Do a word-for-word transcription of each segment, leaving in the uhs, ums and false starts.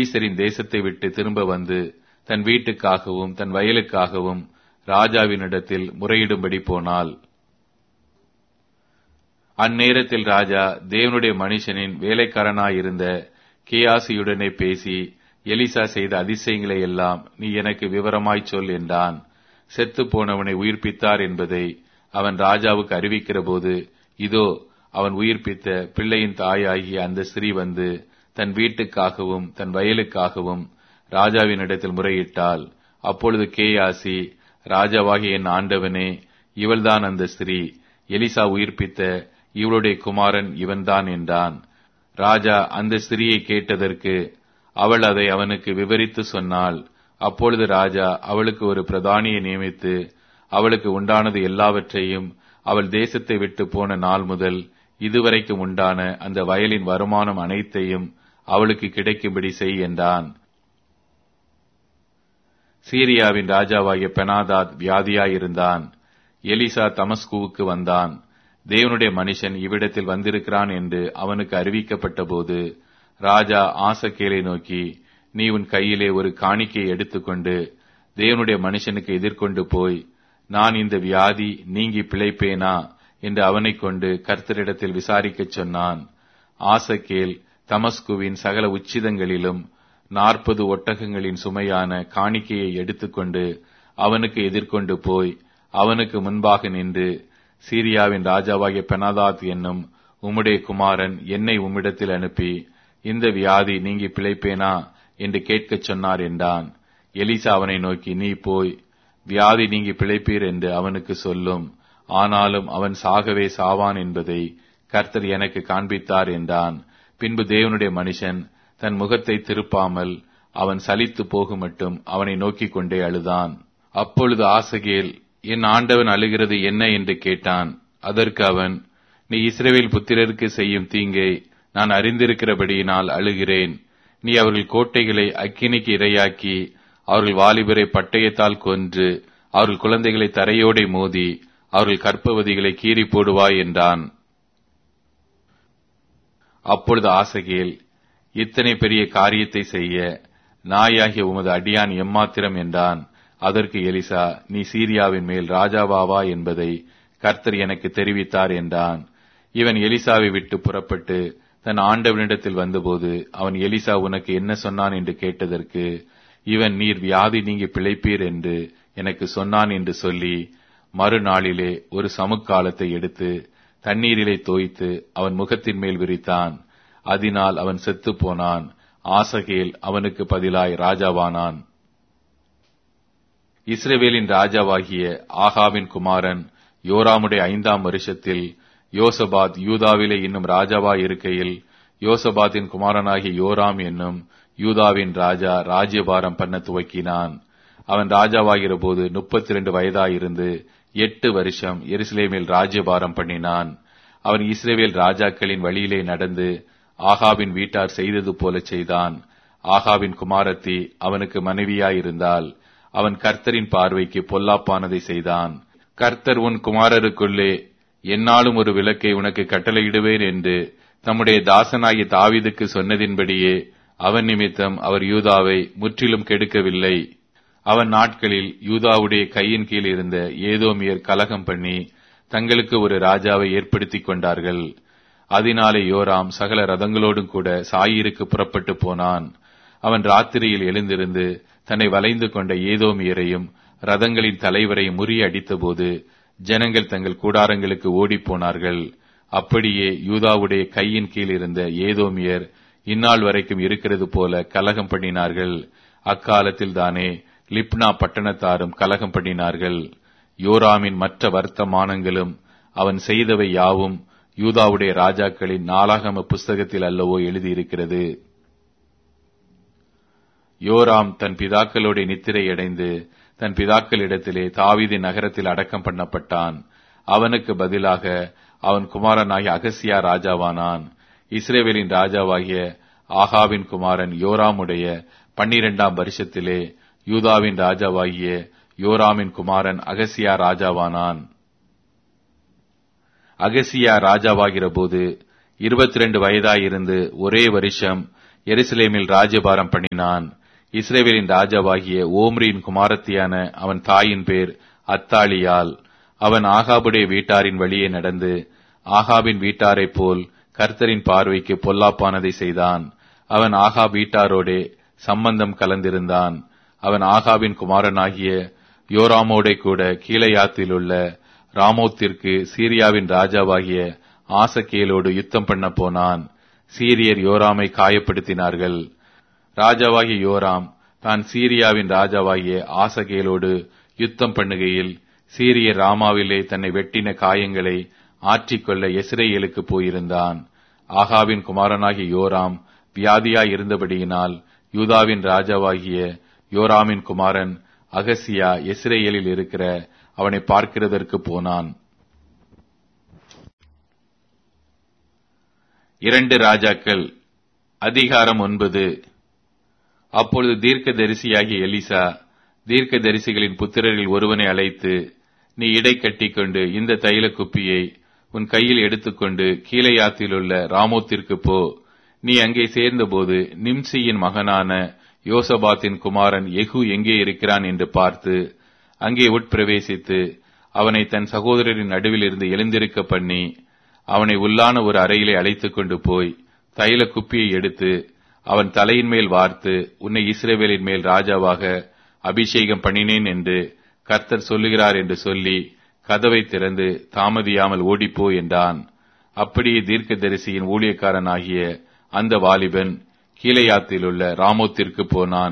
பெலிஸ்தரின் தேசத்தை விட்டு திரும்ப வந்து தன் வீட்டுக்காகவும் தன் வயலுக்காகவும் ராஜாவினிடத்தில் முறையிடும்படி போனாள். அந்நேரத்தில் ராஜா தேவனுடைய மனுஷனின் வேலைக்காரனாயிருந்த கேயாசியுடனே பேசி, எலிசா செய்த அதிசயங்களை எல்லாம் நீ எனக்கு விவரமாய்ச் சொல் என்றான். செத்து போனவனை உயிர்ப்பித்தார் என்பதை அவன் ராஜாவுக்கு அறிவிக்கிற போது, இதோ அவன் உயிர்ப்பித்த பிள்ளையின் தாயாகிய அந்த ஸ்திரீ வந்து தன் வீட்டுக்காகவும் தன் வயலுக்காகவும் ராஜாவினிடத்தில் முறையிட்டாள். அப்பொழுது கேயாசி, ராஜாவாகிய என் ஆண்டவனே, இவள்தான் அந்த ஸ்திரீ, எலிசா உயிர்ப்பித்த இவளுடைய குமாரன் இவன்தான் என்றான். ராஜா அந்த ஸ்திரீயை கேட்டதற்கு அவள் அதை அவனுக்கு விவரித்து சொன்னாள். அப்பொழுது ராஜா அவளுக்கு ஒரு பிரதானியை நியமித்து அவளுக்கு உண்டானது எல்லாவற்றையும் அவள் தேசத்தை விட்டு போன நாள் முதல் இதுவரைக்கும் உண்டான அந்த வயலின் வருமானம் அனைத்தையும் அவளுக்கு கிடைக்கும்படி செய் என்றான். சீரியாவின் ராஜாவாகிய பெனாதாத் வியாதியாயிருந்தான். எலிசா தமஸ்குவுக்கு வந்தான். தேவனுடைய மனுஷன் இவ்விடத்தில் வந்திருக்கிறான் என்று அவனுக்கு அறிவிக்கப்பட்ட போது ராஜா ஆசகேலை நோக்கி, நீ உன் கையிலே ஒரு காணிக்கையை எடுத்துக்கொண்டு தேவனுடைய மனுஷனுக்கு எதிர்கொண்டு போய், நான் இந்த வியாதி நீங்கி பிழைப்பேனா என்று அவனை கொண்டு கர்த்தரிடத்தில் விசாரிக்கச் சொன்னான். ஆசகேல் தமஸ்குவின் சகல உச்சிதங்களிலும் நாற்பது ஒட்டகங்களின் சுமையான காணிக்கையை எடுத்துக்கொண்டு அவனுக்கு எதிர்கொண்டு போய் அவனுக்கு முன்பாக நின்று, சீரியாவின் ராஜாவாகிய பெனாதாத் என்னும் உம்முடைய குமாரன் என்னை உம்மிடத்தில் அனுப்பி இந்த வியாதி நீங்கி பிழைப்பேனா என்று கேட்கச் சொன்னார் என்றான். எலிசா அவனை நோக்கி, நீ போய் வியாதி நீங்கி பிழைப்பீர் என்று அவனுக்கு சொல்லும், ஆனாலும் அவன் சாகவே சாவான் என்பதை கர்த்தர் எனக்கு காண்பித்தார் என்றான். பின்பு தேவனுடைய மனுஷன் தன் முகத்தை திருப்பாமல் அவன் சலித்து போகும் மட்டும் அவனை நோக்கிக் கொண்டே அழுதான். அப்பொழுது ஆசகேல், என் ஆண்டவன் அழுகிறது என்ன என்று கேட்டான். அதற்கு அவன், நீ இஸ்ரவேல் புத்திரருக்கு செய்யும் தீங்கை நான் அறிந்திருக்கிறபடியினால் அழுகிறேன். நீ அவர்கள் கோட்டைகளை அக்கினிக்கு இரையாக்கி அவர்கள் வாலிபரை பட்டயத்தால் கொன்று அவர்கள் குழந்தைகளை தரையோடே மோதி அவர்கள் கற்பவதிகளை கீறி போடுவாய் என்றான். அப்பொழுது ஆசகேல், இத்தனை பெரிய காரியத்தை செய்ய நாயாகிய உமது அடியான் எம்மாத்திரம் என்றான். அதற்கு எலிசா, நீ சீரியாவின் மேல் ராஜாவாவா என்பதை கர்த்தர் எனக்கு தெரிவித்தார் என்றான். இவன் எலிசாவை விட்டு புறப்பட்டு தன் ஆண்டவனிடத்தில் வந்தபோது அவன், எலிசா உனக்கு என்ன சொன்னான் என்று கேட்டதற்கு இவன், நீர் வியாதி நீங்கி பிழைப்பீர் என்று எனக்கு சொன்னான் என்று சொல்லி மறுநாளிலே ஒரு சமுக்காலத்தை எடுத்து தண்ணீரிலே தோய்த்து அவன் முகத்தின் மேல் விரித்தான். அதனால் அவன் செத்து போனான். ஆசகேல் அவனுக்கு பதிலாய் ராஜாவானான். இஸ்ரவேலின் ராஜாவாகிய ஆகாவின் குமாரன் யோராமுடைய ஐந்தாம் வருஷத்தில் யோசபாத் யூதாவிலே இன்னும் ராஜாவாய் இருக்கையில், யோசபாத்தின் குமாரனாகிய யோராம் என்னும் யூதாவின் ராஜா ராஜ்யபாரம் பண்ண துவக்கினான். அவன் ராஜாவாகிற போது முப்பத்தி இரண்டு வயதாயிருந்து எட்டு வருஷம் எருசலேமில் ராஜ்யபாரம் பண்ணினான். அவன் இஸ்ரவேல் ராஜாக்களின் வழியிலே நடந்து ஆகாவின் வீட்டார் செய்தது போல செய்தான். ஆகாவின் குமாரத்தி அவனுக்கு மனைவியாயிருந்தாள். அவன் கர்த்தரின் பார்வைக்கு பொல்லாப்பானதை செய்தான். கர்த்தர் உன் குமாரருக்குள்ளே எந்நாளும் ஒரு விளக்கை உனக்கு கட்டளையிடுவேன் என்று தம்முடைய தாசனாகிய தாவீதுக்கு சொன்னதின்படியே அவன் நிமித்தம் அவர் யூதாவை முற்றிலும் கெடுக்கவில்லை. அவன் நாட்களில் யூதாவுடைய கையின் கீழ் இருந்த ஏதோமியர் கலகம் பண்ணி தங்களுக்கு ஒரு ராஜாவை ஏற்படுத்திக் கொண்டார்கள். அதனாலே யோராம் சகல ரதங்களோடும் கூட சாயிருக்கு புறப்பட்டு போனான். அவன் ராத்திரியில் எழுந்திருந்து தன்னை வளைந்து கொண்ட ஏதோமியரையும் ரதங்களின் தலைவரையும் முறியடித்த போது ஜனங்கள் தங்கள் கூடாரங்களுக்கு ஓடிப்போனார்கள். அப்படியே யூதாவுடைய கையின் கீழ் இருந்த ஏதோமியர் இந்நாள் வரைக்கும் இருக்கிறது போல கலகம் பண்ணினார்கள். அக்காலத்தில் தானே லிப்னா பட்டணத்தாரும் கலகம் பண்ணினார்கள். யோராமின் மற்ற வர்த்தமானங்களும் அவன் செய்தவை யாவும் யூதாவுடைய ராஜாக்களின் நாளாகம புஸ்தகத்தில் அல்லவோ எழுதியிருக்கிறது. யோராம் தன் பிதாக்களோட நித்திரை அடைந்து தன் பிதாக்களிடத்திலே தாவீதின் நகரத்தில் அடக்கம் பண்ணப்பட்டான். அவனுக்கு பதிலாக அவன் குமாரனாகிய அகசியா ராஜாவானான். இஸ்ரவேலின் ராஜாவாகிய ஆகாவின் குமாரன் யோராமுடைய பன்னிரெண்டாம் வருஷத்திலே யூதாவின் ராஜாவாகிய யோராமின் குமாரன் அகசியா ராஜாவானான். அகசியா ராஜாவாகிற போது இருபத்தி ரெண்டு வயதாயிருந்து ஒரே வருஷம் எருசலேமில் ராஜ்யபாரம் பண்ணினான். இஸ்ரவேலின் ராஜாவாகிய ஓம்ரியின் குமாரத்தியான அவன் தாயின் பேர் அத்தாலியாள். அவன் ஆகாபுடைய வீட்டாரின் வழியே நடந்து ஆகாபின் வீட்டாரைப் போல் கர்த்தரின் பார்வைக்கு பொல்லாப்பானதை செய்தான். அவன் ஆகாப் வீட்டாரோடே சம்பந்தம் கலந்திருந்தான். அவன் ஆகாபின் குமாரனாகிய யோராமோடே கூட கீலேயாத்திலுள்ள ராமோத்திற்கு சீரியாவின் ராஜாவாகிய ஆசகேலோடு யுத்தம் பண்ண போனான். சீரியர் யோராமை காயப்படுத்தினார்கள். ராஜாவாகிய யோராம் தான் சீரியாவின் ராஜாவாகிய ஆசகேலோடு யுத்தம் பண்ணுகையில் சீரியர் ராமாவிலே தன்னை வெட்டின காயங்களை ஆற்றிக்கொள்ள எஸ்ரேலுக்கு போயிருந்தான். ஆகாவின் குமாரனாகிய யோராம் வியாதியாய் இருந்தபடியினால் யூதாவின் ராஜாவாகிய யோராமின் குமாரன் அகசியா எஸ்ரேலில் இருக்கிற அவனை பார்க்கிறதற்கு போனான். இரண்டு ராஜாக்கள் அதிகாரம் ஒன்பது. அப்பொழுது தீர்க்க தரிசியாகிய எலிசா தீர்க்க தரிசிகளின் புத்திரரில் ஒருவனை அழைத்து, நீ இடை கட்டிக்கொண்டு இந்த தைல குப்பியை உன் கையில் எடுத்துக்கொண்டு கீலேயாத்திலுள்ள ராமோத்திற்கு போ. நீ அங்கே சேர்ந்தபோது நிம்சியின் மகனான யோசபாத்தின் குமாரன் யெகூ எங்கே இருக்கிறான் என்று பார்த்து அங்கே உட்பிரவேசித்து அவனை தன் சகோதரரின் நடுவில் இருந்து எழுந்திருக்க பண்ணி அவனை உள்ளான ஒரு அறையிலே அழைத்துக் கொண்டு போய் தைல குப்பியை எடுத்து அவன் தலையின் மேல் வார்த்து, உன்னை இஸ்ரவேலின் மேல் ராஜாவாக அபிஷேகம் பண்ணினேன் என்று கர்த்தர் சொல்லுகிறார் என்று சொல்லி கதவை திறந்து தாமதியாமல் ஓடிப்போ என்றான். அப்படியே தீர்க்கதரிசியின் ஊழியக்காரனாகிய அந்த வாலிபன் கீலேயாத்திலுள்ள ராமோத்திற்கு போனான்.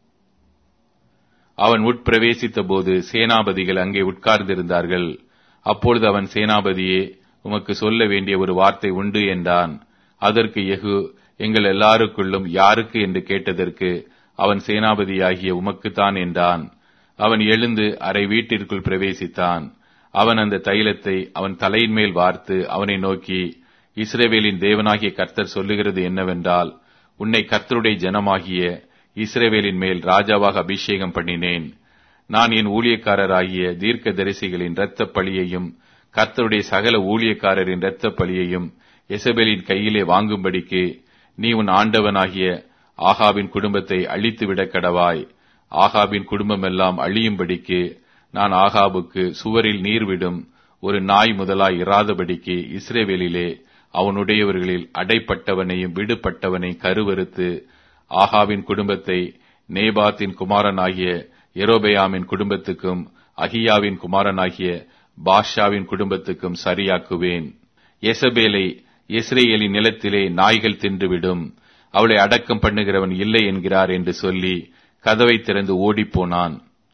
அவன் உட்பிரவேசித்த போது சேனாபதிகள் அங்கே உட்கார்ந்திருந்தார்கள். அப்பொழுது அவன், சேனாபதியே, உமக்கு சொல்ல வேண்டிய ஒரு வார்த்தை உண்டு என்றான். அதற்கு யெகூ, எங்கள் எல்லாருக்குள்ளும் யாருக்கு என்று கேட்டதற்கு அவன், சேனாபதியாகிய உமக்குத்தான் என்றான். அவன் எழுந்து அறை வீட்டிற்குள் பிரவேசித்தான். அவன் அந்த தைலத்தை அவன் தலையின் மேல் வார்த்து அவனை நோக்கி, இஸ்ரவேலின் தேவனாகிய கர்த்தர் சொல்லுகிறது என்னவென்றால், உன்னை கர்த்தருடைய ஜனமாகிய இஸ்ரவேலின் மேல் ராஜாவாக அபிஷேகம் பண்ணினேன். நான் என் ஊழியக்காரராகிய தீர்க்க தரிசிகளின் இரத்த பழியையும் கர்த்தருடைய சகல ஊழியக்காரரின் இரத்த பழியையும் எசபேலின் கையிலே வாங்கும்படிக்கு நீ உன் ஆண்டவனாகிய ஆகாபின் குடும்பத்தை அழித்துவிட கடவாய். ஆகாபின் குடும்பமெல்லாம் அழியும்படிக்கு நான் ஆகாபுக்கு சுவரில் நீர்விடும் ஒரு நாய் முதலாய் இராதபடிக்கு இஸ்ரவேலிலே அவனுடையவர்களில் அடைப்பட்டவனையும் விடுபட்டவனையும் கருவறுத்து ஆகாபின் குடும்பத்தை நேபாத்தின் குமாரனாகிய யெரொபெயாமின் குடும்பத்துக்கும் அகியாவின் குமாரனாகிய பாஷாவின் குடும்பத்துக்கும் சரியாக்குவேன். எசபேலை இஸ்ரேலின் நிலத்திலே நாய்கள் தின்றுவிடும், அவளை அடக்கம் பண்ணுகிறவன் இல்லை என்கிறார் என்று சொல்லி கதவை திறந்து ஓடிப்போனான்.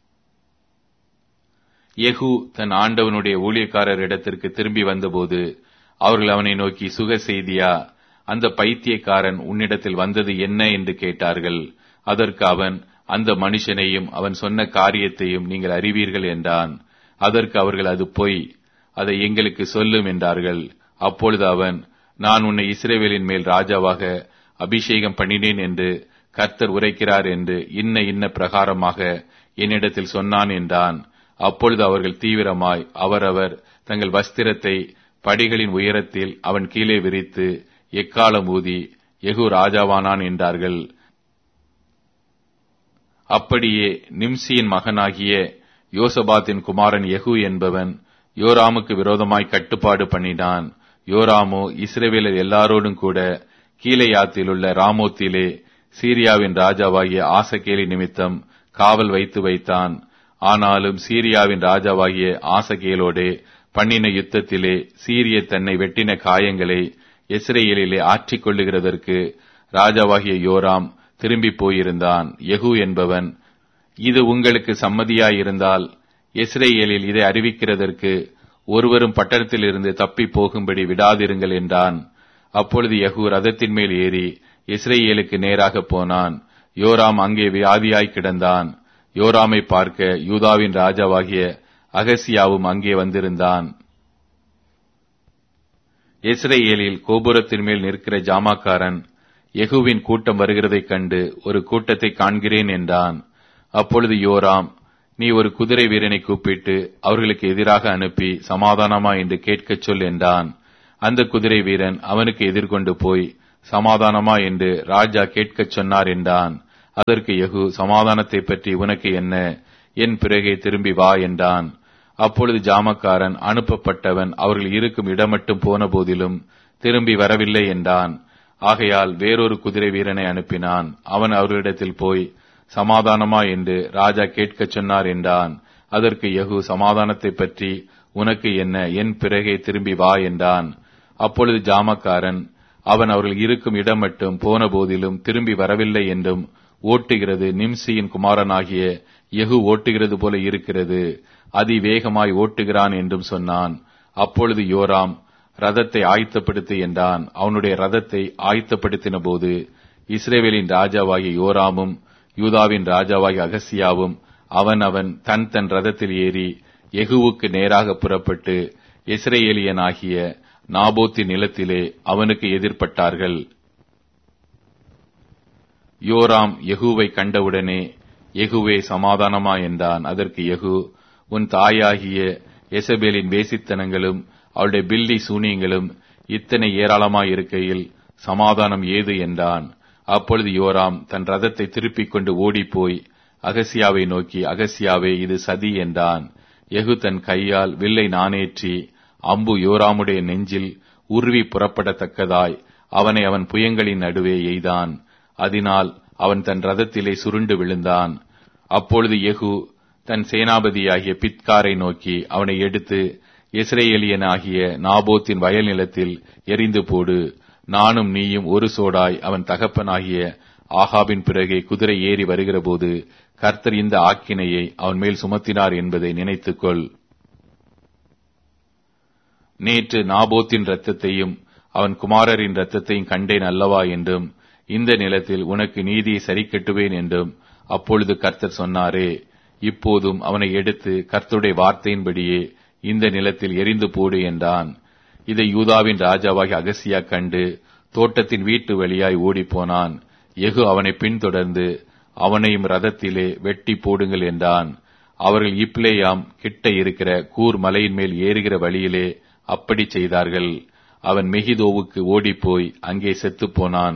யெகூ தன் ஆண்டவனுடைய ஊழியக்காரரிடத்திற்கு திரும்பி வந்தபோது அவர்கள் அவனை நோக்கி, சுக செய்தியா? அந்த பைத்தியக்காரன் உன்னிடத்தில் வந்தது என்ன என்று கேட்டார்கள். அதற்கு அவன், அந்த மனுஷனையும் அவன் சொன்ன காரியத்தையும் நீங்கள் அறிவீர்கள் என்றான். அதற்கு அவர்கள், அது பொய், அதை எங்களுக்கு சொல்லும் என்றார்கள். அப்பொழுது அவன், நான் உன்னை இஸ்ரவேலின் மேல் ராஜாவாக அபிஷேகம் பண்ணினேன் என்று கர்த்தர் உரைக்கிறார் என்று இன்ன இன்ன பிரகாரமாக என்னிடத்தில் சொன்னான் என்றான். அப்பொழுது அவர்கள் தீவிரமாய் அவரவர் தங்கள் வஸ்திரத்தை படிகளின் உயரத்தில் அவன் கீழே விரித்து எக்காலம் ஊதி யெகூ ராஜாவானான் என்றார்கள். அப்படியே நிம்சியின் மகனாகிய யோசபாத்தின் குமாரன் யெகூ என்பவன் யோராமுக்கு விரோதமாய் கட்டுப்பாடு பண்ணினான். யோராமோ இஸ்ரவேலர் எல்லாரோடும் கூட கீலேயாத்திலுள்ள ராமோத்திலே சீரியாவின் ராஜாவாகிய ஆசகேலி நிமித்தம் காவல் வைத்து வைத்தான். ஆனாலும் சீரியாவின் ராஜாவாகிய ஆசகேலோடே பண்ணின யுத்தத்திலே சீரிய தன்னை வெட்டின காயங்களை இஸ்ரேலிலே ஆற்றிக் கொள்ளுகிறதற்கு ராஜாவாகிய யோராம் திரும்பி போயிருந்தான். யெகூ என்பவன், இது உங்களுக்கு சம்மதியாயிருந்தால் இஸ்ரேலில் இதை அறிவிக்கிறதற்கு ஒருவரும் பட்டணத்திலிருந்து தப்பி போகும்படி விடாதிருங்கள் என்றான். அப்பொழுது யெகூ ரதத்தின் மேல் ஏறி இஸ்ரேலுக்கு நேராக போனான். யோராம் அங்கே வியாதியாய் கிடந்தான். யோராமை பார்க்க யூதாவின் ராஜாவாகிய அகசியாவும் அங்கே வந்திருந்தான். இஸ்ரேலில் கோபுரத்தின் மேல் நிற்கிற ஜாமாக்காரன் யெகூவின் கூட்டம் வருகிறதைக் கண்டு, ஒரு கூட்டத்தை காண்கிறேன் என்றான். அப்பொழுது யோராம், நீ ஒரு குதிரை வீரனை கூப்பிட்டு அவர்களுக்கு எதிராக அனுப்பி சமாதானமா என்று கேட்கச் சொல் என்றான். அந்த குதிரை வீரன் அவனுக்கு எதிர்கொண்டு போய் சமாதானமா என்று ராஜா கேட்கச் சொன்னார் என்றான். அதற்கு யெகூ, சமாதானத்தை பற்றி உனக்கு என்ன? என் பிறகே திரும்பி வா என்றான். அப்பொழுது ஜாமக்காரன், அனுப்பப்பட்டவன் அவர்கள் இருக்கும் இடமட்டும் போன போதிலும் திரும்பி வரவில்லை என்றான். ஆகையால் வேறொரு குதிரை வீரனை அனுப்பினான். அவன் அவர்களிடத்தில் போய், சமாதானமா என்று ராஜா கேட்கச் சொன்னார் என்றான். அதற்கு யெகூ, சமாதானத்தை பற்றி உனக்கு என்ன? என் பிறகே திரும்பி வா என்றான். அப்பொழுது ஜாமக்காரன், அவன் அவர்கள் இருக்கும் இடம் மட்டும் போன போதிலும் திரும்பி வரவில்லை என்றும், ஓட்டுகிறது நிம்சியின் குமாரனாகிய யெகூ ஓட்டுகிறது போல இருக்கிறது, அதிவேகமாய் ஓட்டுகிறான் என்றும் சொன்னான். அப்பொழுது யோராம், ரதத்தை ஆயத்தப்படுத்து என்றான். அவனுடைய ரதத்தை ஆயத்தப்படுத்தின போது இஸ்ரவேலின் ராஜாவாகிய யோராமும் யூதாவின் ராஜாவாகிய அகசியாவும் அவன் அவன் தன் தன் ரதத்தில் ஏறி யெகூவுக்கு நேராக புறப்பட்டு இஸ்ரவேலியனாகிய நாபோத்தின் நிலத்திலே அவனுக்கு எதிர்ப்பட்டார்கள். யோராம் யெகூவை கண்டவுடனே, யெகூவே சமாதானமா என்றான். அதற்கு யெகூ, உன் தாயாகிய யெசபேலின் வேசித்தனங்களும் அவளுடைய பில்லி சூனியங்களும் இத்தனை ஏராளமாயிருக்கையில் சமாதானம் ஏது என்றான். அப்பொழுது யோராம் தன் ரதத்தை திருப்பிக் கொண்டு ஓடிப்போய் அகசியாவை நோக்கி, அகசியாவே, இது சதி என்றான். யெகூ தன் கையால் வில்லை நாணேற்றி அம்பு யோராமுடைய நெஞ்சில் உருவி புறப்படத்தக்கதாய் அவனை அவன் புயங்களின் நடுவே எய்தான். அதனால் அவன் தன் ரதத்திலே சுருண்டு விழுந்தான். அப்பொழுது யெகூ தன் சேனாபதியாகிய பித்காரை நோக்கி, அவனை எடுத்து இஸ்ரவேலியனாகிய நாபோத்தின் வயல் நிலத்தில் எறிந்து போடு. நானும் நீயும் ஒரு சோடாய் அவன் தகப்பனாகிய ஆகாபின் பிறகே குதிரை ஏறி வருகிற போது கர்த்தர் இந்த ஆக்கினையை அவன் மேல் சுமத்தினார் என்பதை நினைத்துக்கொள். நேற்று நாபோத்தின் இரத்தத்தையும் அவன் குமாரரின் இரத்தத்தையும் கண்டேன் அல்லவா என்றும், இந்த நிலத்தில் உனக்கு நீதியை சரி கட்டுவேன் என்றும் அப்பொழுது கர்த்தர் சொன்னாரே. இப்போதும் அவனை எடுத்து கர்த்தருடைய வார்த்தையின்படியே இந்த நிலத்தில் எரிந்து போடு என்றான். இதை யூதாவின் ராஜாவாகிய அகசியா கண்டு தோட்டத்தின் வீட்டு வழியாய் ஓடிப்போனான். யெகூ அவனை பின்தொடர்ந்து அவனையும் ரதத்திலே வெட்டி போடுங்கள் என்றான். அவர்கள் இப்லேயாம் கிட்ட இருக்கிற கூர் மலையின் மேல் ஏறுகிற வழியிலே அப்படி செய்தார்கள். அவன் மெகிதோவுக்கு ஓடிப்போய் அங்கே செத்துப் போனான்.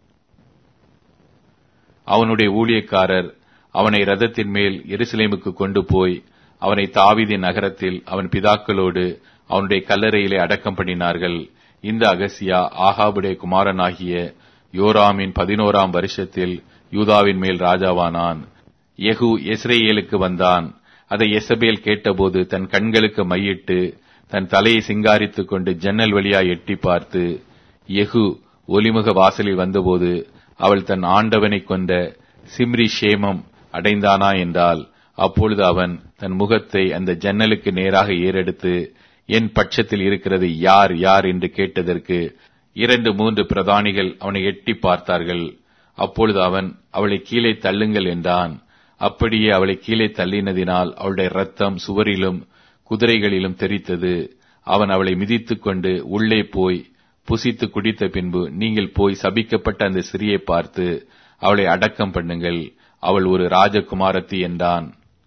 அவனுடைய ஊழியக்காரர் அவனை ரதத்தின் மேல் எருசலேமுக்கு கொண்டு போய் அவனை தாவீதின் நகரத்தில் அவன் பிதாக்களோடு அவனுடைய கல்லறையிலே அடக்கம் பண்ணினார்கள். இந்த அகசியா ஆகாபுடைய குமாரனாகிய யோராமின் பதினோராம் வருஷத்தில் யூதாவின் மேல் ராஜாவானான். யெகூ இஸ்ரேலுக்கு வந்தான். அதை யெசபேல் கேட்டபோது தன் கண்களுக்கு மையிட்டு தன் தலையை சிங்காரித்துக் கொண்டு ஜன்னல் வழியாய் எட்டி பார்த்து, யெகூ ஒலிமுக வாசலில் வந்தபோது அவள் தன் ஆண்டவனை கொண்ட சிம்ரி ஷேமம் அடைந்தானா என்றால், அப்பொழுது அவன் தன் முகத்தை அந்த ஜன்னலுக்கு நேராக ஏறெடுத்து, என் பட்சத்தில் இருக்கிறது யார் யார் என்று கேட்டதற்கு இரண்டு மூன்று பிரதானிகள் அவனை எட்டி பார்த்தார்கள். அப்பொழுது அவன், அவளை கீழே தள்ளுங்கள் என்றான். அப்படியே அவளை கீழே தள்ளினதினால் அவளுடைய இரத்தம் சுவரிலும் குதிரைகளிலும் தெரித்தது. அவன் அவளை மிதித்துக் கொண்டு உள்ளே போய் புசித்து குடித்த பின்பு, நீங்கள் போய் சபிக்கப்பட்ட அந்த ஸ்திரியை பார்த்து அவளை அடக்கம் பண்ணுங்கள், அவள் ஒரு ராஜகுமாரத்தி என்றான்.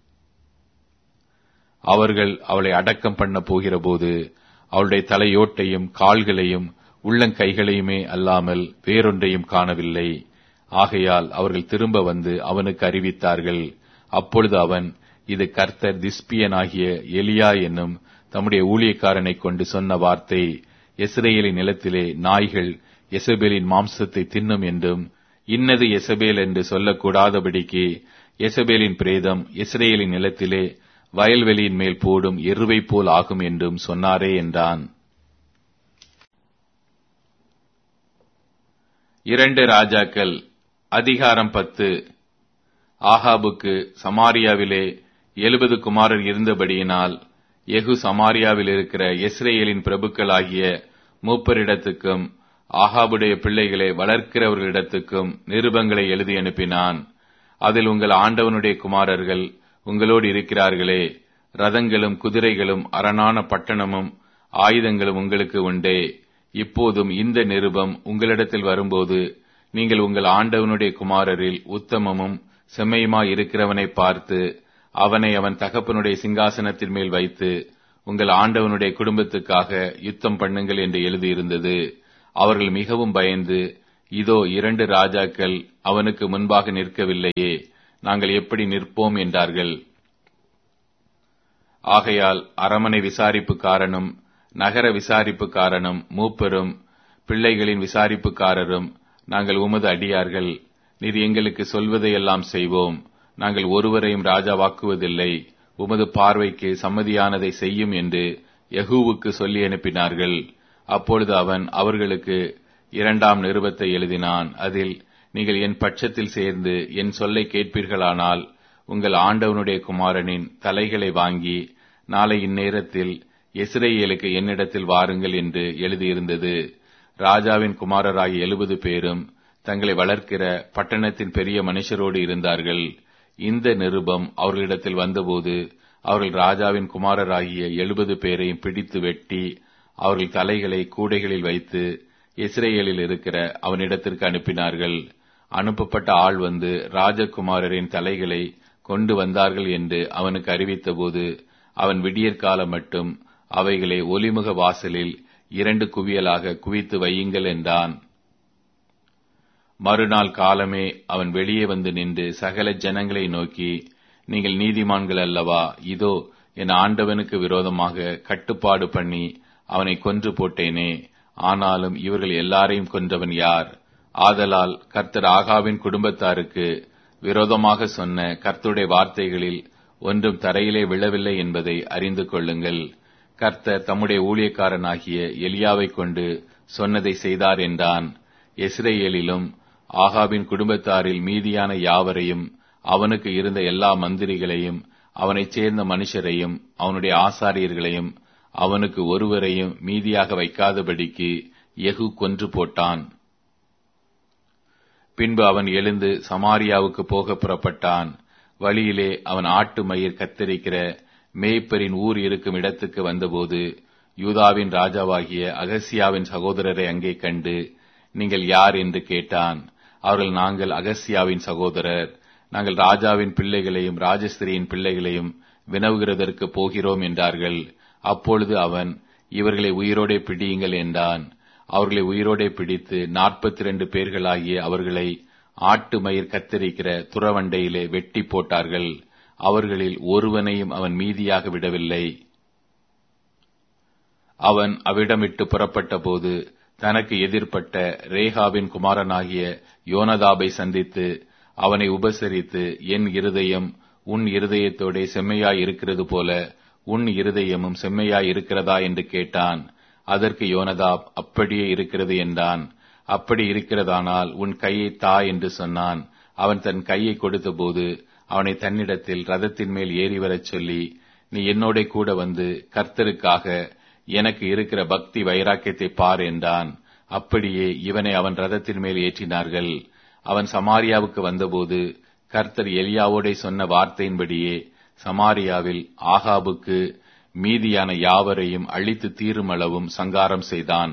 அவர்கள் அவளை அடக்கம் பண்ண போகிற போது அவளுடைய தலையோட்டையும் கால்களையும் உள்ளங்கைகளையுமே அல்லாமல் வேறொன்றையும் காணவில்லை. ஆகையால் அவர்கள் திரும்ப வந்து அவனுக்கு அறிவித்தார்கள். அப்பொழுது அவன், இது கர்த்தர் திஸ்பியனாகிய எலியா என்னும் தம்முடைய ஊழியக்காரனை கொண்டு சொன்ன வார்த்தை, இஸ்ரவேலின் நிலத்திலே நாய்கள் யெசபேலின் மாம்சத்தை தின்னும் என்றும், இன்னது யெசபேல் என்று சொல்லக்கூடாதபடிக்கு யெசபேலின் பிரேதம் இஸ்ரவேலின் நிலத்திலே வயல்வெளியின் மேல் போடும் எருவை போல் ஆகும் என்றும் சொன்னாரே என்றான். இரண்டு ராஜாக்கள் அதிகாரம் பத்து. ஆகாபுக்கு சமாரியாவிலே எழுபது குமாரர் இருந்தபடியினால் யெகூ சமாரியாவில் இருக்கிற இஸ்ரவேலின் பிரபுக்களாகிய மூப்பரிடத்துக்கும் ஆகாபுடைய பிள்ளைகளை வளர்க்கிறவர்களிடத்துக்கும் நிருபங்களை எழுதி அனுப்பினான். அதில், உங்கள் ஆண்டவனுடைய குமாரர்கள் உங்களோடு இருக்கிறார்களே, ரதங்களும் குதிரைகளும் அரணான பட்டணமும் ஆயுதங்களும் உங்களுக்கு உண்டே. இப்போதும் இந்த நிருபம் உங்களிடத்தில் வரும்போது நீங்கள் உங்கள் ஆண்டவனுடைய குமாரரில் உத்தமமும் செம்மையுமாய் இருக்கிறவனை பார்த்து அவனை அவன் தகப்பனுடைய சிங்காசனத்தின் மேல் வைத்து உங்கள் ஆண்டவனுடைய குடும்பத்துக்காக யுத்தம் பண்ணுங்கள் என்று எழுதியிருந்தது. அவர்கள் மிகவும் பயந்து இதோ இரண்டு ராஜாக்கள் அவனுக்கு முன்பாக நிற்கவில்லையே, நாங்கள் எப்படி நிற்போம் என்றார்கள். ஆகையால் அரமனை விசாரிப்புக்காரனும் நகர விசாரிப்புக்காரனும் மூப்பரும் பிள்ளைகளின் விசாரிப்புக்காரரும், நாங்கள் உமது அடியார்கள், நீர் எங்களுக்கு சொல்வதையெல்லாம் செய்வோம், நாங்கள் ஒருவரையும் ராஜாவாக்குவதில்லை, உமது பார்வைக்கு சம்மதியானதை செய்யும் என்று யெகூவுக்கு சொல்லி அனுப்பினார்கள். அப்பொழுது அவன் அவர்களுக்கு இரண்டாம் நிருபத்தை எழுதினான். அதில், நீங்கள் என் பட்சத்தில் சேர்ந்து என் சொல்லை கேட்பீர்களானால் உங்கள் ஆண்டவனுடைய குமாரனின் தலைகளை வாங்கி நாளை இந்நேரத்தில் இஸ்ரவேலுக்கு என்னிடத்தில் வாருங்கள் என்று எழுதியிருந்தது. ராஜாவின் குமாரராகிய எழுபது பேரும் தங்களை வளர்க்கிற பட்டணத்தின் பெரிய மனுஷரோடு இருந்தார்கள். இந்த நிருபம் அவர்களிடத்தில் வந்தபோது அவர்கள் ராஜாவின் குமாரராகிய எழுபது பேரையும் பிடித்து வெட்டி அவர்கள் தலைகளை கூடைகளில் வைத்து இஸ்ரவேலில் இருக்கிற அவனிடத்திற்கு அனுப்பினார்கள். அனுப்பப்பட்ட ஆள் வந்து ராஜகுமாரரின் தலைகளை கொண்டு வந்தார்கள் என்று அவனுக்கு அறிவித்தபோது அவன் விடியற்காலம் மட்டும் அவைகளை ஒலிமுக வாசலில் இரண்டு குவியலாக குவித்து வையுங்கள் என்றான். மறுநாள் காலமே அவன் வெளியே வந்து நின்று சகல ஜனங்களை நோக்கி, நீங்கள் நீதிமான்கள் அல்லவா? இதோ என் ஆண்டவனுக்கு விரோதமாக கட்டுப்பாடு பண்ணி அவனை கொன்று போட்டேனே, ஆனாலும் இவர்கள் எல்லாரையும் கொன்றவன் யார்? ஆதலால் கர்த்தர் ஆகாவின் குடும்பத்தாருக்கு விரோதமாக சொன்ன கர்த்தருடைய வார்த்தைகளில் ஒன்றும் தரையிலே விழவில்லை என்பதை அறிந்து கொள்ளுங்கள். கர்த்தர் தம்முடைய ஊழியக்காரனாகிய எலியாவை கொண்டு சொன்னதை செய்தார் என்றான். இஸ்ரவேலிலும் ஆகாபின் குடும்பத்தாரில் மீதியான யாவரையும், அவனுக்கு இருந்த எல்லா மந்திரிகளையும், அவனைச் சேர்ந்த மனுஷரையும், அவனுடைய ஆசாரியர்களையும், அவனுக்கு ஒருவரையும் மீதியாக வைக்காதபடிக்கு யெகூ கொன்று போட்டான். பின்பு அவன் எழுந்து சமாரியாவுக்கு போக புறப்பட்டான். வழியிலே அவன் ஆட்டு மயிர் கத்தரிக்கிற மேய்ப்பரின் ஊர் இருக்கும் இடத்துக்கு வந்தபோது யூதாவின் ராஜாவாகிய அகசியாவின் சகோதரரை அங்கே கண்டு, நீங்கள் யார் என்று கேட்டான். அவர்கள், நாங்கள் அகசியாவின் சகோதரர், நாங்கள் ராஜாவின் பிள்ளைகளையும் ராஜஸ்திரியின் பிள்ளைகளையும் வினவுகிறதற்கு போகிறோம் என்றார்கள். அப்பொழுது அவன், இவர்களை உயிரோடே பிடியுங்கள் என்றான். அவர்களை உயிரோடே பிடித்து நாற்பத்தி இரண்டு பேர்களாகிய அவர்களை ஆட்டு மயிர் கத்தரிக்கிற துறவண்டையிலே வெட்டி போட்டார்கள். அவர்களில் ஒருவனையும் அவன் மீதியாக விடவில்லை. அவன் அவ்விடமிட்டு புறப்பட்ட போது தனக்கு எதிர்ப்பட்ட ரேகாவின் குமாரனாகிய யோனதாபை சந்தித்து அவனை உபசரித்து, என் இருதயம் உன் இருதயத்தோடே செம்மையாய் இருக்கிறது போல உன் இருதயமும் செம்மையாய் இருக்கிறதா என்று கேட்டான். அதற்கு யோனதாப், அப்படியே இருக்கிறது என்றான். அப்படி இருக்கிறதானால் உன் கையை தா என்று சொன்னான். அவன் தன் கையை கொடுத்தபோது அவனை தன்னிடத்தில் ரதத்தின் மேல் ஏறி வரச் சொல்லி, நீ என்னோட கூட வந்து கர்த்தருக்காக எனக்கு இருக்கிற பக்தி வைராக்கியத்தை பார் என்றான். அப்படியே இவனை அவன் ரதத்தின் மேல் ஏற்றினார்கள். அவன் சமாரியாவுக்கு வந்தபோது கர்த்தர் எலியாவோடே சொன்ன வார்த்தையின்படியே சமாரியாவில் ஆகாபுக்கு மீதியான யாவரையும் அழித்து தீருமளவும் சங்காரம் செய்தான்.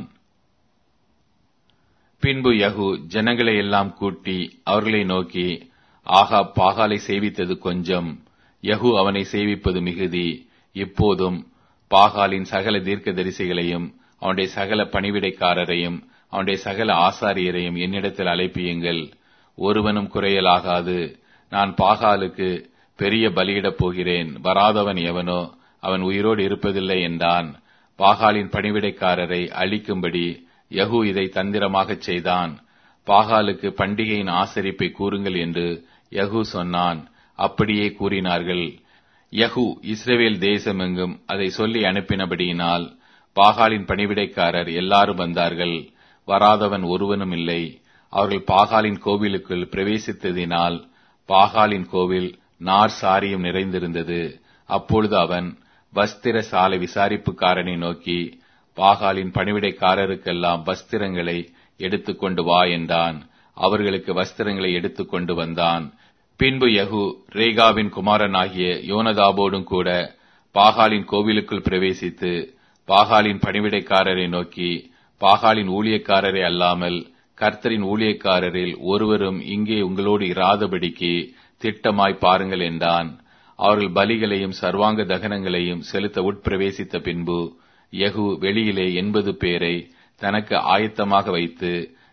பின்பு யெகூ ஜனங்களை எல்லாம் கூட்டி அவர்களை நோக்கி, ஆகாப் பாகாலை சேவித்தது கொஞ்சம், யெகூ அவனை சேவிப்பது மிகுதி. இப்போதும் பாகாலின் சகல தீர்க்கதரிசிகளையும் அவனுடைய சகல பணிவிடைக்காரரையும் அவனுடைய சகல ஆசாரியரையும் என்னிடத்தில் அழைப்பியுங்கள், ஒருவனும் குறையலாகாது. நான் பாகாலுக்கு பெரிய பலியிடப் போகிறேன், வராதவன் எவனோ அவன் உயிரோடு இருப்பதில்லை என்றான். பாகாலின் பணிவிடைக்காரரை அழிக்கும்படி யெகூ இதை தந்திரமாகச் செய்தான். பாகாலுக்கு பண்டிகையின் ஆசரிப்பை கூறுங்கள் என்று யெகூ சொன்னான். அப்படியே கூறினார்கள். யெகூ இஸ்ரவேல் தேசமெங்கும் அதை சொல்லி அனுப்பினபடியினால் பாகாலின் பணிவிடைக்காரர் எல்லாரும் வந்தார்கள், வராதவன் ஒருவனும் இல்லை. அவர்கள் பாகாலின் கோவிலுக்குள் பிரவேசித்ததினால் பாகாலின் கோவில் நார் சாரியும் நிறைந்திருந்தது. அப்பொழுது அவன் வஸ்திர சாலை விசாரிப்புக்காரனை நோக்கி, பாகாலின் பணிவிடைக்காரருக்கெல்லாம் வஸ்திரங்களை எடுத்துக்கொண்டு வா என்றான். அவர்களுக்கு வஸ்திரங்களை எடுத்துக்கொண்டு வந்தான். பின்பு யெகூ ரேகாவின் குமாரனாகிய யோனதாபோடும் கூட பாகாலின் கோவிலுக்குள் பிரவேசித்து பாகாலின் பணிவிடைக்காரரை நோக்கி, பாகாலின் ஊழியக்காரரை அல்லாமல் கர்த்தரின் ஊழியக்காரரில் ஒருவரும் இங்கே உங்களோடு இராதபடிக்கு திட்டமாய் பாருங்கள் என்றான். அவர்கள் பலிகளையும் சர்வாங்க தகனங்களையும் செலுத்த உட்பிரவேசித்த பின்பு யெகூ வெளியிலே எண்பது பேரை தனக்கு ஆயத்தமாக வைத்து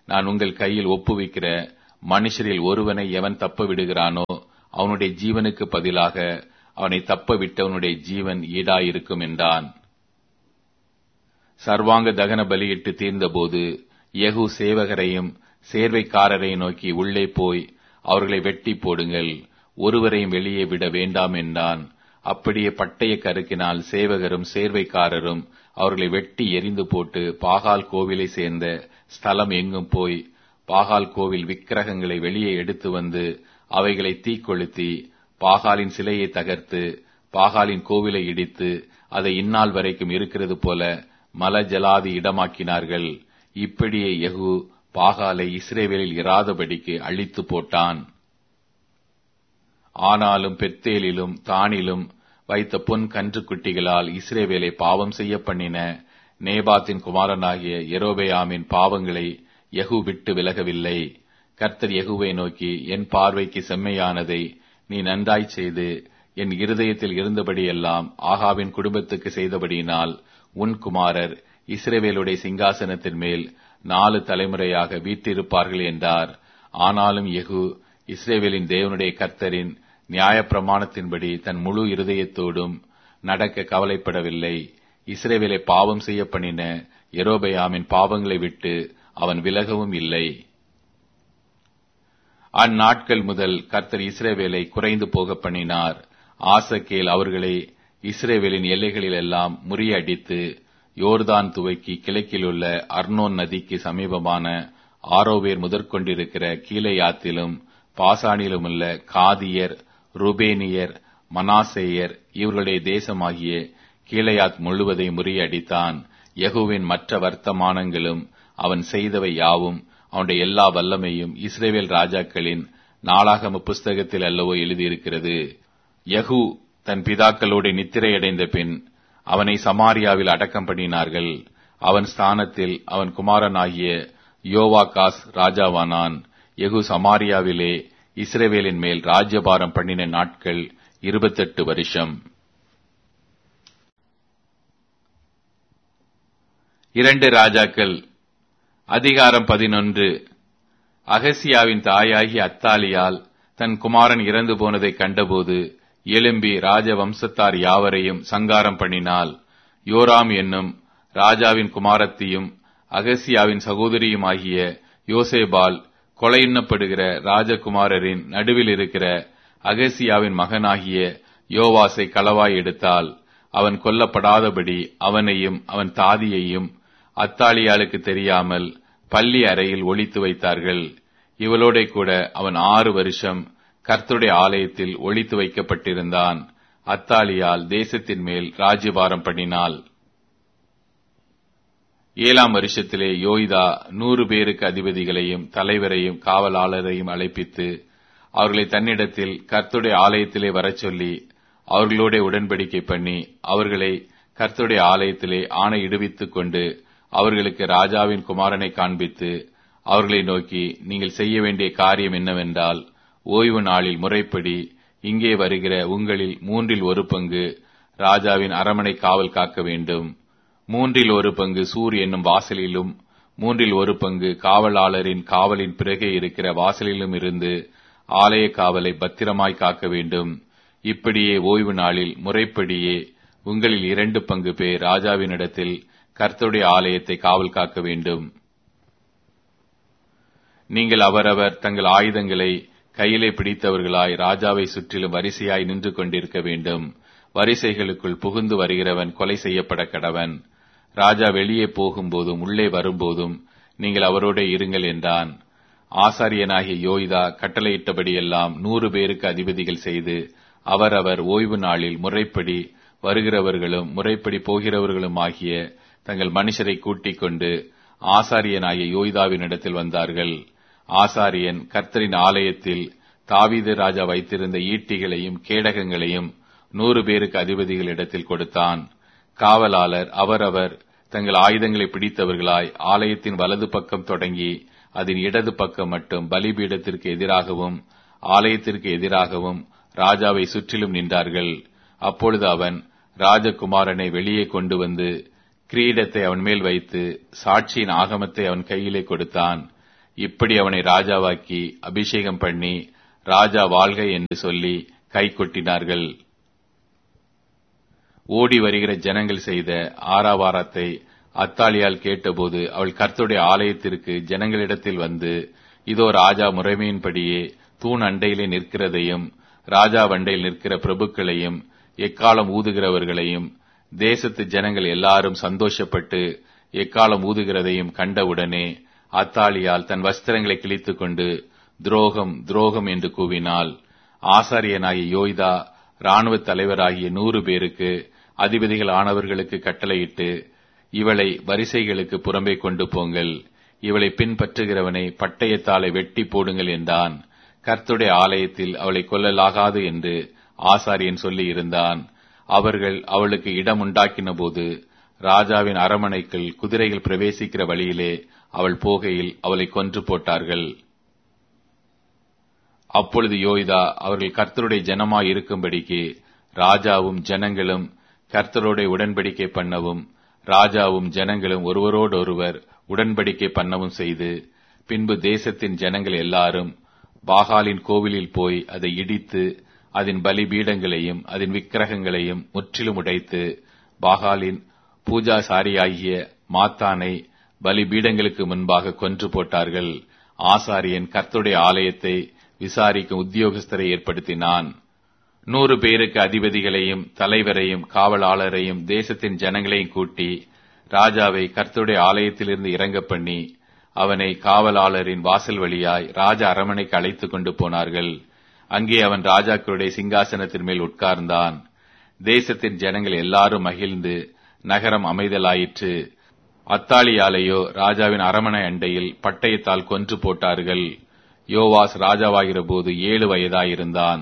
நான் உங்கள் கையில் ஒப்புவிக்கிற மனுஷரில் ஒருவனை எவன் தப்ப விடுகிறானோ அவனுடைய ஜீவனுக்கு பதிலாக அவனை தப்ப விட்டவனுடைய ஜீவன் ஈடாயிருக்கும் என்றான். சர்வாங்க தகன பலியிட்டு தீர்ந்தபோது யெகூ சேவகரையும் சேர்வைக்காரரையும் நோக்கி, உள்ளே போய் அவர்களை வெட்டி போடுங்கள், ஒருவரையும் வெளியே விட வேண்டாம் என்றான். அப்படியே பட்டய கருக்கினால் சேவகரும் சேர்வைக்காரரும் அவர்களை வெட்டி எரிந்து போட்டு பாகால் கோவிலை சேர்ந்த ஸ்தலம் எங்கும் போய் பாகால் கோவில் விக்கிரகங்களை வெளியே எடுத்து வந்து அவைகளை தீக்கொளுத்தி பாகாலின் சிலையை தகர்த்து பாகாலின் கோவிலை இடித்து அதை இந்நாள் வரைக்கும் இருக்கிறது போல மல ஜலாதி இடமாக்கினார்கள். இப்படியே யெகூ பாகாலை இஸ்ரவேலில் இராதபடிக்கு அழித்து போட்டான். ஆனாலும் பெத்தேலிலும் தானிலும் வைத்த பொன் கன்று குட்டிகளால் இஸ்ரவேலை பாவம் செய்ய பண்ணின நேபாத்தின் குமாரனாகிய யெரொபெயாமின் பாவங்களை யெகூ விட்டு விலகவில்லை. கர்த்தர் யெகூவை நோக்கி, என் பார்வைக்கு செம்மையானதை நீ நன்றாய் செய்து என் இருதயத்தில் இருந்தபடியெல்லாம் ஆகாவின் குடும்பத்துக்கு செய்தபடியினால் உன் குமாரர் இஸ்ரவேலுடைய சிங்காசனத்தின் மேல் நாலு தலைமுறையாக வீற்றிருப்பார்கள் என்றார். ஆனாலும் யெகூ இஸ்ரவேலின் தேவனுடைய கர்த்தரின் நியாயப்பிரமாணத்தின்படி தன் முழு இருதயத்தோடும் நடக்க கவலைப்படவில்லை. இஸ்ரவேலை பாவம் செய்ய பண்ணின யெரொபெயாமின் பாவங்களை விட்டு அவன் விலகவும் இல்லை. அந்நாட்கள் முதல் கர்த்தர் இஸ்ரவேலை குறைந்து போக பண்ணினார். ஆசகேல் அவர்களை இஸ்ரவேலின் எல்லைகளில் எல்லாம் முறியடித்து யோர்தான் துவக்கி கிழக்கிலுள்ள அர்னோன் நதிக்கு சமீபமான ஆரோவேர் முதற்கொண்டிருக்கிற கீலேயாத்திலும் பாசானிலுமுள்ள காதியர், ரூபேனியர், மனாசேயர் இவர்களுடைய தேசமாகிய கீலேயாத் முழுவதை முறியடித்தான். யெகூவின் மற்ற வர்த்தமானங்களும் அவன் செய்தவை யாவும் அவனுடைய எல்லா வல்லமையும் இஸ்ரவேல் ராஜாக்களின் நாளாகம புஸ்தகத்தில் அல்லவோ எழுதியிருக்கிறது. யெகூ தன் பிதாக்களோடு நித்திரையடைந்த பின் அவனை சமாரியாவில் அடக்கம் பண்ணினார்கள். அவன் ஸ்தானத்தில் அவன் குமாரனாகிய யோவாகாஸ் ராஜாவானான். யெகூ சமாரியாவிலே இஸ்ரவேலின் மேல் ராஜ்யபாரம் பண்ணின நாட்கள் இருபத்தெட்டு வருஷம். இரண்டு ராஜாக்கள் அதிகாரம் பதினொன்று. அகசியாவின் தாயாகி அத்தாலியால் தன் குமாரன் இறந்து போனதை கண்டபோது எழும்பி ராஜ வம்சத்தார் யாவரையும் சங்காரம் பண்ணினாள். யோராம் என்னும் ராஜாவின் குமாரத்தியும் அகசியாவின் சகோதரியுமாகிய யோசேபால் கொலையுண்ணப்படுகிற ராஜகுமாரரின் நடுவில் இருக்கிற அகசியாவின் மகனாகிய யோவாசை களவாய் எடுத்தாள். அவன் கொல்லப்படாதபடி அவனையும் அவன் தாதியையும் அத்தாலியாளுக்கு தெரியாமல் பள்ளி அறையில் ஒளித்து வைத்தார்கள். இவளோட கூட அவன் ஆறு வருஷம் கர்த்தருடைய ஆலயத்தில் ஒளித்து வைக்கப்பட்டிருந்தான். அத்தாலியால் தேசத்தின் மேல் ராஜ்யபாரம் பண்ணினாள். ஏழாம் வருஷத்திலே யோய்தா நூறு பேருக்கு அதிபதிகளையும் தலைவரையும் காவலாளரையும் அழைப்பித்து அவர்களை தன்னிடத்தில் கர்த்தருடைய ஆலயத்திலே வரச் சொல்லி அவர்களோட உடன்படிக்கை பண்ணி அவர்களை கர்த்தருடைய ஆலயத்திலே ஆணையிடுவித்துக் கொண்டு அவர்களுக்கு ராஜாவின் குமாரனை காண்பித்து அவர்களை நோக்கி, நீங்கள் செய்ய வேண்டிய காரியம் என்னவென்றால், ஓய்வு நாளில் முறைப்படி இங்கே வருகிற உங்களில் மூன்றில் ஒரு பங்கு ராஜாவின் அரமனை காவல் காக்க வேண்டும். மூன்றில் ஒரு பங்கு சூர் என்னும் வாசலிலும் மூன்றில் ஒரு பங்கு காவலாளரின் காவலின் பிறகே இருக்கிற வாசலிலும் இருந்து ஆலய காவலை பத்திரமாய் காக்க வேண்டும். இப்படியே ஓய்வு நாளில் முறைப்படியே உங்களில் இரண்டு பங்கு பேர் ராஜாவினிடத்தில் கர்த்தருடைய ஆலயத்தை காவல் காக்க வேண்டும். நீங்கள் அவரவர் தங்கள் ஆயுதங்களை கையிலே பிடித்தவர்களாய் ராஜாவை சுற்றிலும் வரிசையாய் நின்று கொண்டிருக்க வேண்டும். வரிசைகளுக்குள் புகுந்து வருகிறவன் கொலை செய்யப்பட கடவன். ராஜா வெளியே போகும்போதும் உள்ளே வரும்போதும் நீங்கள் அவரோட இருங்கள் என்றான். ஆசாரியனாகிய யோய்தா கட்டளையிட்டபடியெல்லாம் நூறு பேருக்கு அதிபதிகள் செய்து அவரவர் ஓய்வு நாளில் முறைப்படி வருகிறவர்களும் முறைப்படி போகிறவர்களும் ஆகிய தங்கள் மனுஷரை கூட்டிக் கொண்டு ஆசாரியனாகிய யோய்தாவினிடத்தில் வந்தார்கள். ஆசாரியன் கர்த்தரின் ஆலயத்தில் தாவீது ராஜா வைத்திருந்த ஈட்டிகளையும் கேடகங்களையும் நூறு பேருக்கு அதிபதிகளிடத்தில் கொடுத்தான். காவலாளர் அவரவர் தங்கள் ஆயுதங்களை பிடித்தவர்களாய் ஆலயத்தின் வலது பக்கம் தொடங்கி அதன் இடது பக்கம் மட்டும் பலிபீடத்திற்கு எதிராகவும் ஆலயத்திற்கு எதிராகவும் ராஜாவை சுற்றிலும் நின்றார்கள். அப்பொழுது அவன் ராஜகுமாரனை வெளியே கொண்டு வந்து கிரீடத்தை அவன் மேல் வைத்து சாட்சியின் ஆகமத்தை அவன் கையிலே கொடுத்தான். இப்படி அவனை ராஜாவாக்கி அபிஷேகம் பண்ணி ராஜா வாழ்க என்று சொல்லி கை கொட்டினார்கள். ஓடி வருகிற ஜனங்கள் செய்த ஆரவாரத்தை அத்தாலியால் கேட்டபோது அவள் கர்த்தருடைய ஆலயத்திற்கு ஜனங்களிடத்தில் வந்து, இதோ ராஜா முறைமையின்படியே தூண் அண்டையிலே நிற்கிறதையும் ராஜா வண்டையில் நிற்கிற பிரபுக்களையும் எக்காலம் ஊதுகிறவர்களையும் தேசத்து ஜனங்கள் எல்லாரும் சந்தோஷப்பட்டு எக்காலம் ஊதுகிறதையும் கண்டவுடனே அத்தாலியால் தன் வஸ்திரங்களை கிழித்துக் கொண்டு துரோகம் துரோகம் என்று கூவினாள். ஆசாரியனாகிய யோய்தா இராணுவ தலைவராகிய நூறு பேருக்கு அதிபதிகள் ஆனவர்களுக்கு கட்டளையிட்டு, இவளை வரிசைகளுக்கு புறம்பே கொண்டு போங்கள், இவளை பின்பற்றுகிறவனை பட்டயத்தாலே வெட்டி போடுங்கள் என்றான். கர்த்தருடைய ஆலயத்தில் அவளை கொல்லலாகாது என்று ஆசாரியன் சொல்லி இருந்தான். அவர்கள் அவளுக்கு இடம் உண்டாக்கின போது ராஜாவின் அரமனைக்குள் குதிரைகள் பிரவேசிக்கிற வழியிலே அவள் போகையில் அவளை கொன்று போட்டார்கள். அப்பொழுது யோய்தா அவர்கள் கர்த்தருடைய ஜனமாய் இருக்கும்படிக்கு ராஜாவும் ஜனங்களும் கர்த்தரோட உடன்படிக்கை பண்ணவும் ராஜாவும் ஜனங்களும் ஒருவரோடொருவர் உடன்படிக்கை பண்ணவும் செய்து, பின்பு தேசத்தின் ஜனங்கள் எல்லாரும் பாகாலின் கோவிலில் போய் அதை இடித்து அதன் பலிபீடங்களையும் அதன் விக்கிரகங்களையும் முற்றிலும் உடைத்து பாகாலின் பூஜாசாரியாகிய மாத்தானை பலிபீடங்களுக்கு முன்பாக கொன்று போட்டார்கள். ஆசாரியன் கர்த்தருடைய ஆலயத்தை விசாரிக்கும் உத்தியோகஸ்தரை ஏற்படுத்தினான். நூறு பேருக்கு அதிபதிகளையும் தலைவரையும் காவலாளரையும் தேசத்தின் ஜனங்களையும் கூட்டி ராஜாவை கர்த்தருடைய ஆலயத்திலிருந்து இறங்க பண்ணி அவனை காவலாளரின் வாசல் வழியாய் ராஜ அரமனைக்கு அழைத்துக் கொண்டு போனார்கள். அங்கே அவன் ராஜாக்களுடைய சிங்காசனத்தின் மேல் உட்கார்ந்தான். தேசத்தின் ஜனங்கள் எல்லாரும் மகிழ்ந்து நகரம் அமைதலாயிற்று. அத்தாலியாலையோ ராஜாவின் அரமனை அண்டையில் பட்டயத்தால் கொன்று போட்டார்கள். யோவாஸ் ராஜாவாகிற போது ஏழு வயதாயிருந்தான்.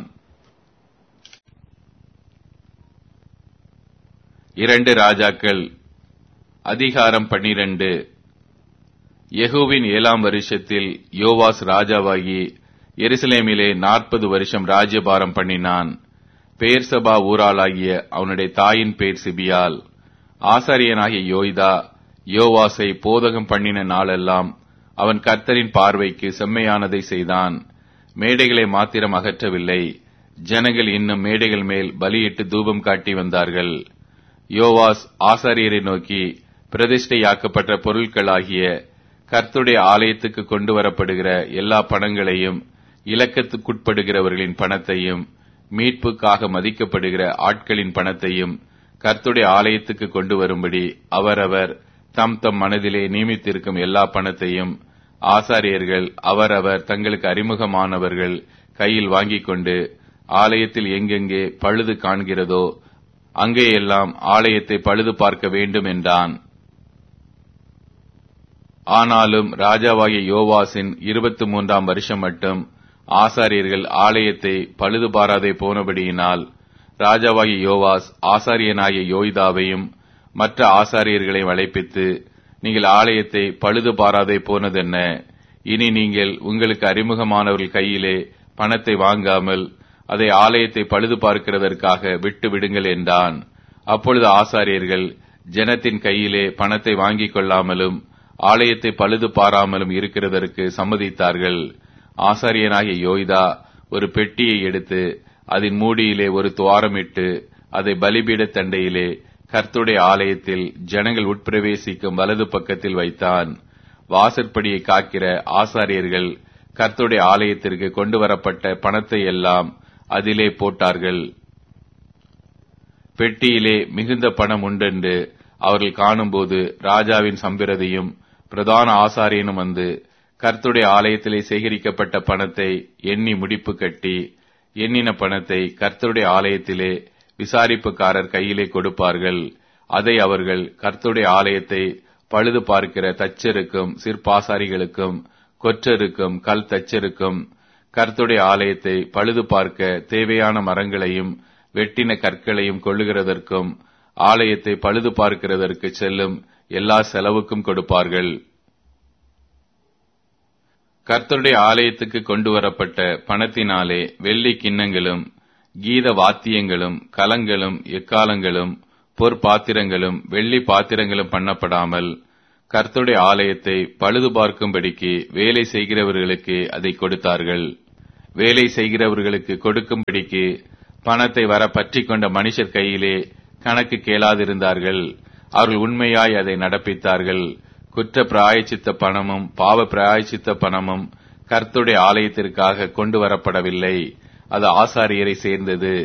இரண்டு ராஜாக்கள் அதிகாரம் பன்னிரண்டு. யெகூவின் ஏழாம் வருஷத்தில் யோவாஸ் ராஜாவாகி எருசலேமிலே நாற்பது வருஷம் ராஜ்யபாரம் பண்ணினான். பெயர்சபா ஊராளாகிய அவனுடைய தாயின் பேர் சிபியால். ஆசாரியனாகிய யோய்தா யோவாசை போதகம் பண்ணின நாளெல்லாம் அவன் கர்த்தரின் பார்வைக்கு செம்மையானதை செய்தான். மேடைகளை மாத்திரம் அகற்றவில்லை, ஜனங்கள் இன்னும் மேடைகள் மேல் பலியிட்டு தூபம் காட்டி வந்தார்கள். யோவாஸ் ஆசாரியரை நோக்கி, பிரதிஷ்டையாக்கப்பட்ட பொருட்களாகிய கர்த்தருடைய ஆலயத்துக்கு கொண்டு வரப்படுகிற எல்லா பணங்களையும் இலக்கத்துக்குட்படுகிறவர்களின் பணத்தையும் மீட்புக்காக மதிக்கப்படுகிற ஆட்களின் பணத்தையும் கர்த்தருடைய ஆலயத்துக்கு கொண்டு வரும்படி அவரவர் தம் தம் மனதிலே நியமித்திருக்கும் எல்லா பணத்தையும் ஆசாரியர்கள் அவரவர் தங்களுக்கு அறிமுகமானவர்கள் கையில் வாங்கிக் கொண்டு ஆலயத்தில் எங்கெங்கே பழுது காண்கிறதோ அங்கேயெல்லாம் ஆலயத்தை பழுது பார்க்க வேண்டும் என்றான். ஆனாலும் ராஜாவாகிய யோவாசின் இருபத்தி மூன்றாம் வருஷம் மட்டும் ஆசாரியர்கள் ஆலயத்தை பழுது பாராதே போனபடியினால் ராஜாவாகிய யோவாஸ் ஆசாரியனாகிய யோய்தாவையும் மற்ற ஆசாரியர்களை அழைப்பித்து, நீங்கள் ஆலயத்தை பழுது பாராதே போனதென்ன? இனி நீங்கள் உங்களுக்கு அறிமுகமானவர்கள் கையிலே பணத்தை வாங்காமல் அதை ஆலயத்தை பழுது பார்க்கிறதற்காக விட்டு விடுங்கள் என்றான். அப்பொழுது ஆசாரியர்கள் ஜனத்தின் கையிலே பணத்தை வாங்கிக் கொள்ளாமலும் ஆலயத்தை பழுது பாராமலும் இருக்கிறதற்கு சம்மதித்தார்கள். ஆசாரியனாகிய யோய்தா ஒரு பெட்டியை எடுத்து அதன் மூடியிலே ஒரு துவாரமிட்டு அதை பலிபீட தண்டையிலே கர்த்தருடைய ஆலயத்தில் ஜனங்கள் உட்பிரவேசிக்கும் வலது பக்கத்தில் வைத்தான். வாசற்படியை காக்கிற ஆசாரியர்கள் கர்த்தருடைய ஆலயத்திற்கு கொண்டு வரப்பட்ட பணத்தை எல்லாம் அதிலே போட்டார்கள். பெட்டியிலே மிகுந்த பணம் உண்டென்று அவர்கள் காணும்போது ராஜாவின் சம்பிரதியும் பிரதான ஆசாரியனும் வந்து கர்த்தருடைய ஆலயத்திலே சேகரிக்கப்பட்ட பணத்தை எண்ணி முடிப்பு கட்டி எண்ணின பணத்தை கர்த்தருடைய ஆலயத்திலே விசாரிப்புக்காரர் கையிலே கொடுப்பார்கள். அதை அவர்கள் கர்த்தருடைய ஆலயத்தை பழுது பார்க்கிற தச்சருக்கும் சிற்பாசாரிகளுக்கும் கொற்றருக்கும் கல் தச்சருக்கும் கர்த்தருடைய ஆலயத்தை பழுது பார்க்க தேவையான மரங்களையும் வெட்டின கற்களையும் கொள்ளுகிறதற்கும் ஆலயத்தை பழுது பார்க்கிறதற்கு செல்லும் எல்லா செலவுக்கும் கொடுப்பார்கள். கர்த்தருடைய ஆலயத்துக்கு கொண்டு வரப்பட்ட பணத்தினாலே வெள்ளி கிண்ணங்களும் கீத வாத்தியங்களும் கலங்களும் எக்காலங்களும் பொற்பாத்திரங்களும் வெள்ளி பாத்திரங்களும் பண்ணப்படாமல் கர்த்தருடைய ஆலயத்தை பழுது பார்க்கும்படிக்கு வேலை செய்கிறவர்களுக்கு அதை கொடுத்தார்கள். வேலை செய்கிறவர்களுக்கு கொடுக்கும்படிக்கு பணத்தை வர பற்றி கொண்ட மனுஷர் கையிலே கணக்கு கேளாதிருந்தார்கள். அவர்கள் உண்மையாய் அதை நடப்பித்தார்கள். குற்ற பிராயச்சித்த பணமும் பாவ பிராயச்சித்த பணமும் கர்த்தருடைய ஆலயத்திற்காக கொண்டு வரப்படவில்லை. அது ஆசாரியரை சேர்ந்தது.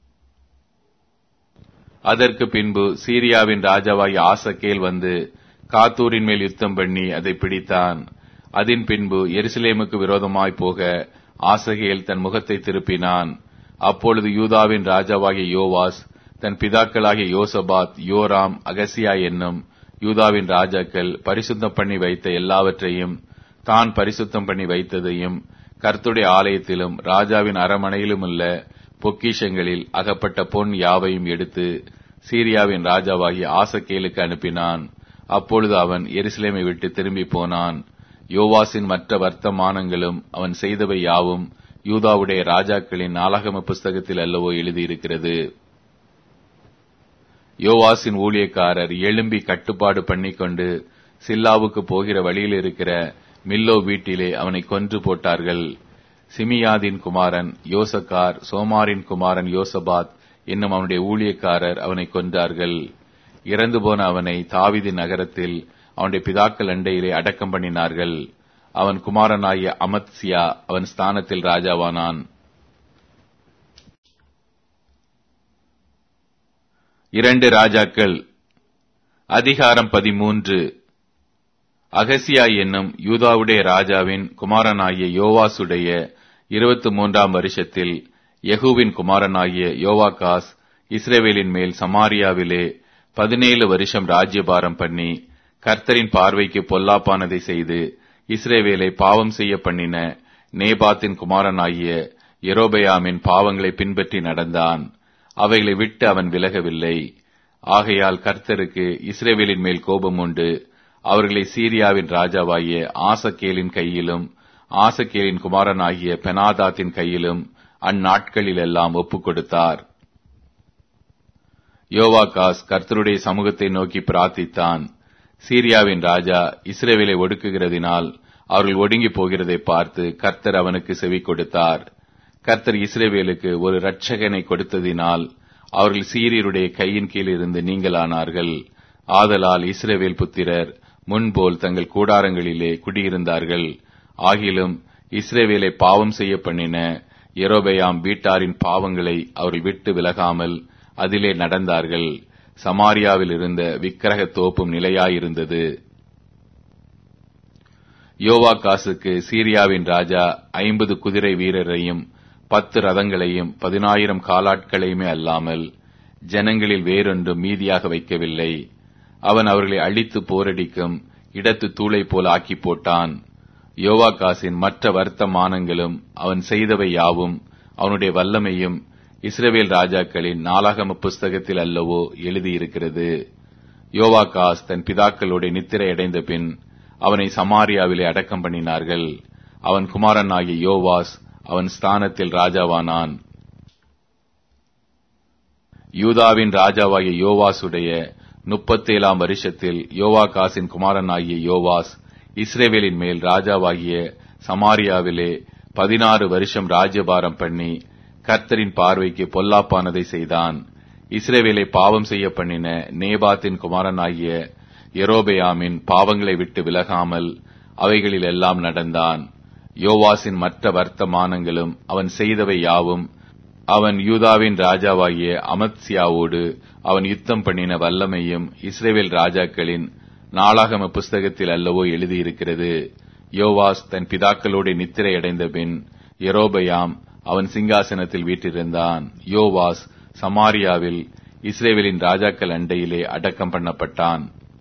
அதற்கு பின்பு சீரியாவின் ராஜாவாகிய ஆசகேல் வந்து காத்தூரின் மேல் யுத்தம் பண்ணி அதை பிடித்தான். அதன் பின்பு எருசலேமுக்கு விரோதமாய் போக ஆசகேல் தன் முகத்தை திருப்பினான். அப்பொழுது யூதாவின் ராஜாவாகிய யோவாஸ் தன் பிதாக்களாகிய யோசபாத், யோராம், அகசியா என்னும் யூதாவின் ராஜாக்கள் பரிசுத்தம் பண்ணி வைத்த எல்லாவற்றையும் தான் பரிசுத்தம் பண்ணி வைத்ததையும் கர்த்தருடைய ஆலயத்திலும் ராஜாவின் அரமனையிலும் உள்ள பொக்கிஷங்களில் அகப்பட்ட பொன் யாவையும் எடுத்து சீரியாவின் ராஜாவாகிய ஆசகேலுக்கு அனுப்பினான். அப்பொழுது அவன் எருசலேமை விட்டு திரும்பி போனான். யோவாசின் மற்ற வர்த்தமானங்களும் அவன் செய்தவை யாவும் யூதாவுடைய ராஜாக்களின் நாளாகம புஸ்தகத்தில் அல்லவோ எழுதியிருக்கிறது. யோவாசின் ஊழியக்காரர் எழும்பி கட்டுப்பாடு பண்ணிக்கொண்டு சில்லாவுக்கு போகிற வழியில் இருக்கிற மில்லோ வீட்டிலே அவனை கொன்று போட்டார்கள். சிமியாதின் குமாரன் யோசக்கார், சோமாரின் குமாரன் யோசபாத் என்னும் அவனுடைய ஊழியக்காரர் அவனை கொன்றார்கள். இறந்து போன அவனை தாவீதின் நகரத்தில் அவனுடைய பிதாக்கள் அண்டையிலே அடக்கம் பண்ணினார்கள். அவன் குமாரனாகிய அமத்சியா அவன் ஸ்தானத்தில் ராஜாவானான். இரண்டு ராஜாக்கள் அதிகாரம் பதிமூன்று. அகசியா என்னும் யூதாவுடைய ராஜாவின் குமாரனாகிய யோவாசுடைய இருபத்தி மூன்றாம் வருஷத்தில் யெகூவின் குமாரனாகிய யோவாகாஸ் இஸ்ரவேலின் மேல் சமாரியாவிலே பதினேழு வருஷம் ராஜ்யபாரம் பண்ணி கர்த்தரின் பார்வைக்கு பொல்லாப்பானதை செய்து இஸ்ரவேலை பாவம் செய்ய பண்ணின நேபாத்தின் குமாரனாகிய யெரொபெயாமின் பாவங்களை பின்பற்றி நடந்தான். அவைகளை விட்டு அவன் விலகவில்லை. ஆகையால் கர்த்தருக்கு இஸ்ரவேலின் மேல் கோபம் உண்டு. அவர்களை சீரியாவின் ராஜாவாகிய ஆசகேலின் கையிலும் ஆசகேலின் குமாரனாகிய பெனாதாத்தின் கையிலும் அந்நாட்களிலெல்லாம் ஒப்புக் கொடுத்தார். யோவாகாஸ் கர்த்தருடைய சமூகத்தை நோக்கி பிரார்த்தித்தான். சீரியாவின் ராஜா இஸ்ரவேலை ஒடுக்குகிறதினால் அவர்கள் ஒடுங்கி போகிறதை பார்த்து கர்த்தர் அவனுக்கு செவி கொடுத்தார். கர்த்தர் இஸ்ரவேலுக்கு ஒரு இரட்சகனை கொடுத்ததினால் அவர்கள் சீரியருடைய கையின் கீழ் இருந்து நீங்களானார்கள். ஆதலால் இஸ்ரவேல் புத்திரர் முன்போல் தங்கள் கூடாரங்களிலே குடியிருந்தார்கள். ஆகிலும் இஸ்ரவேலை பாவம் செய்ய பண்ணின யெரொபெயாம் வீட்டாரின் பாவங்களை அவர்கள் விட்டு விலகாமல் அதிலே நடந்தார்கள். சமாரியாவில் இருந்த விக்கிரக தோப்பும் நிலையாயிருந்தது. யோவாகாசுக்கு சீரியாவின் ராஜா ஐம்பது குதிரை வீரரையும் பத்து ரதங்களையும் பதினாயிரம் காலாட்களையுமே அல்லாமல் ஜனங்களில் வேறொன்றும் மீதியாக வைக்கவில்லை. அவன் அவர்களை அழித்து போரடிக்கும் இடத்து தூளை போல் ஆக்கி போட்டான். யோவாகாசின் மற்ற வர்த்தமானங்களும் அவன் செய்தவை யாவும் அவனுடைய வல்லமையும் இஸ்ரவேல் ராஜாக்களின் நாளாகம புஸ்தகத்தில் அல்லவோ எழுதியிருக்கிறது. யோவாகாஸ் தன் பிதாக்களோட நித்திரை அடைந்த பின் அவனை சமாரியாவிலே அடக்கம் பண்ணினார்கள். அவன் குமாரனாகிய யோவாஸ் அவன் ஸ்தானத்தில் ராஜாவானான். யூதாவின் ராஜாவாகிய யோவாசுடைய முப்பத்தேழாம் வருஷத்தில் யோவாகாசின் குமாரனாகிய யோவாஸ் இஸ்ரவேலின் மேல் ராஜாவாகிய சமாரியாவிலே பதினாறு வருஷம் ராஜ்யபாரம் பண்ணி கர்த்தரின் பார்வைக்கு பொல்லாப்பானதை செய்தான். இஸ்ரவேலை பாவம் செய்ய பண்ணின நேபாத்தின் குமாரனாகிய யெரொபெயாமின் பாவங்களை விட்டு விலகாமல் அவைகளில் எல்லாம் நடந்தான். யோவாசின் மற்ற வர்த்தமானங்களும் அவன் செய்தவை யாவும் அவன் யூதாவின் ராஜாவாகிய அமத்சியாவோடு அவன் யுத்தம் பண்ணின வல்லமையும் இஸ்ரவேல் ராஜாக்களின் நாளாகம புஸ்தகத்தில் அல்லவோ எழுதியிருக்கிறது. யோவாஸ் தன் பிதாக்களோடு நித்திரை அடைந்த பின் யெரொபெயாம் அவன் சிங்காசனத்தில் வீற்றிருந்தான். யோவாஸ் சமாரியாவில் இஸ்ரவேலின் ராஜாக்கள் அண்டையிலே அடக்கம் பண்ணப்பட்டான்.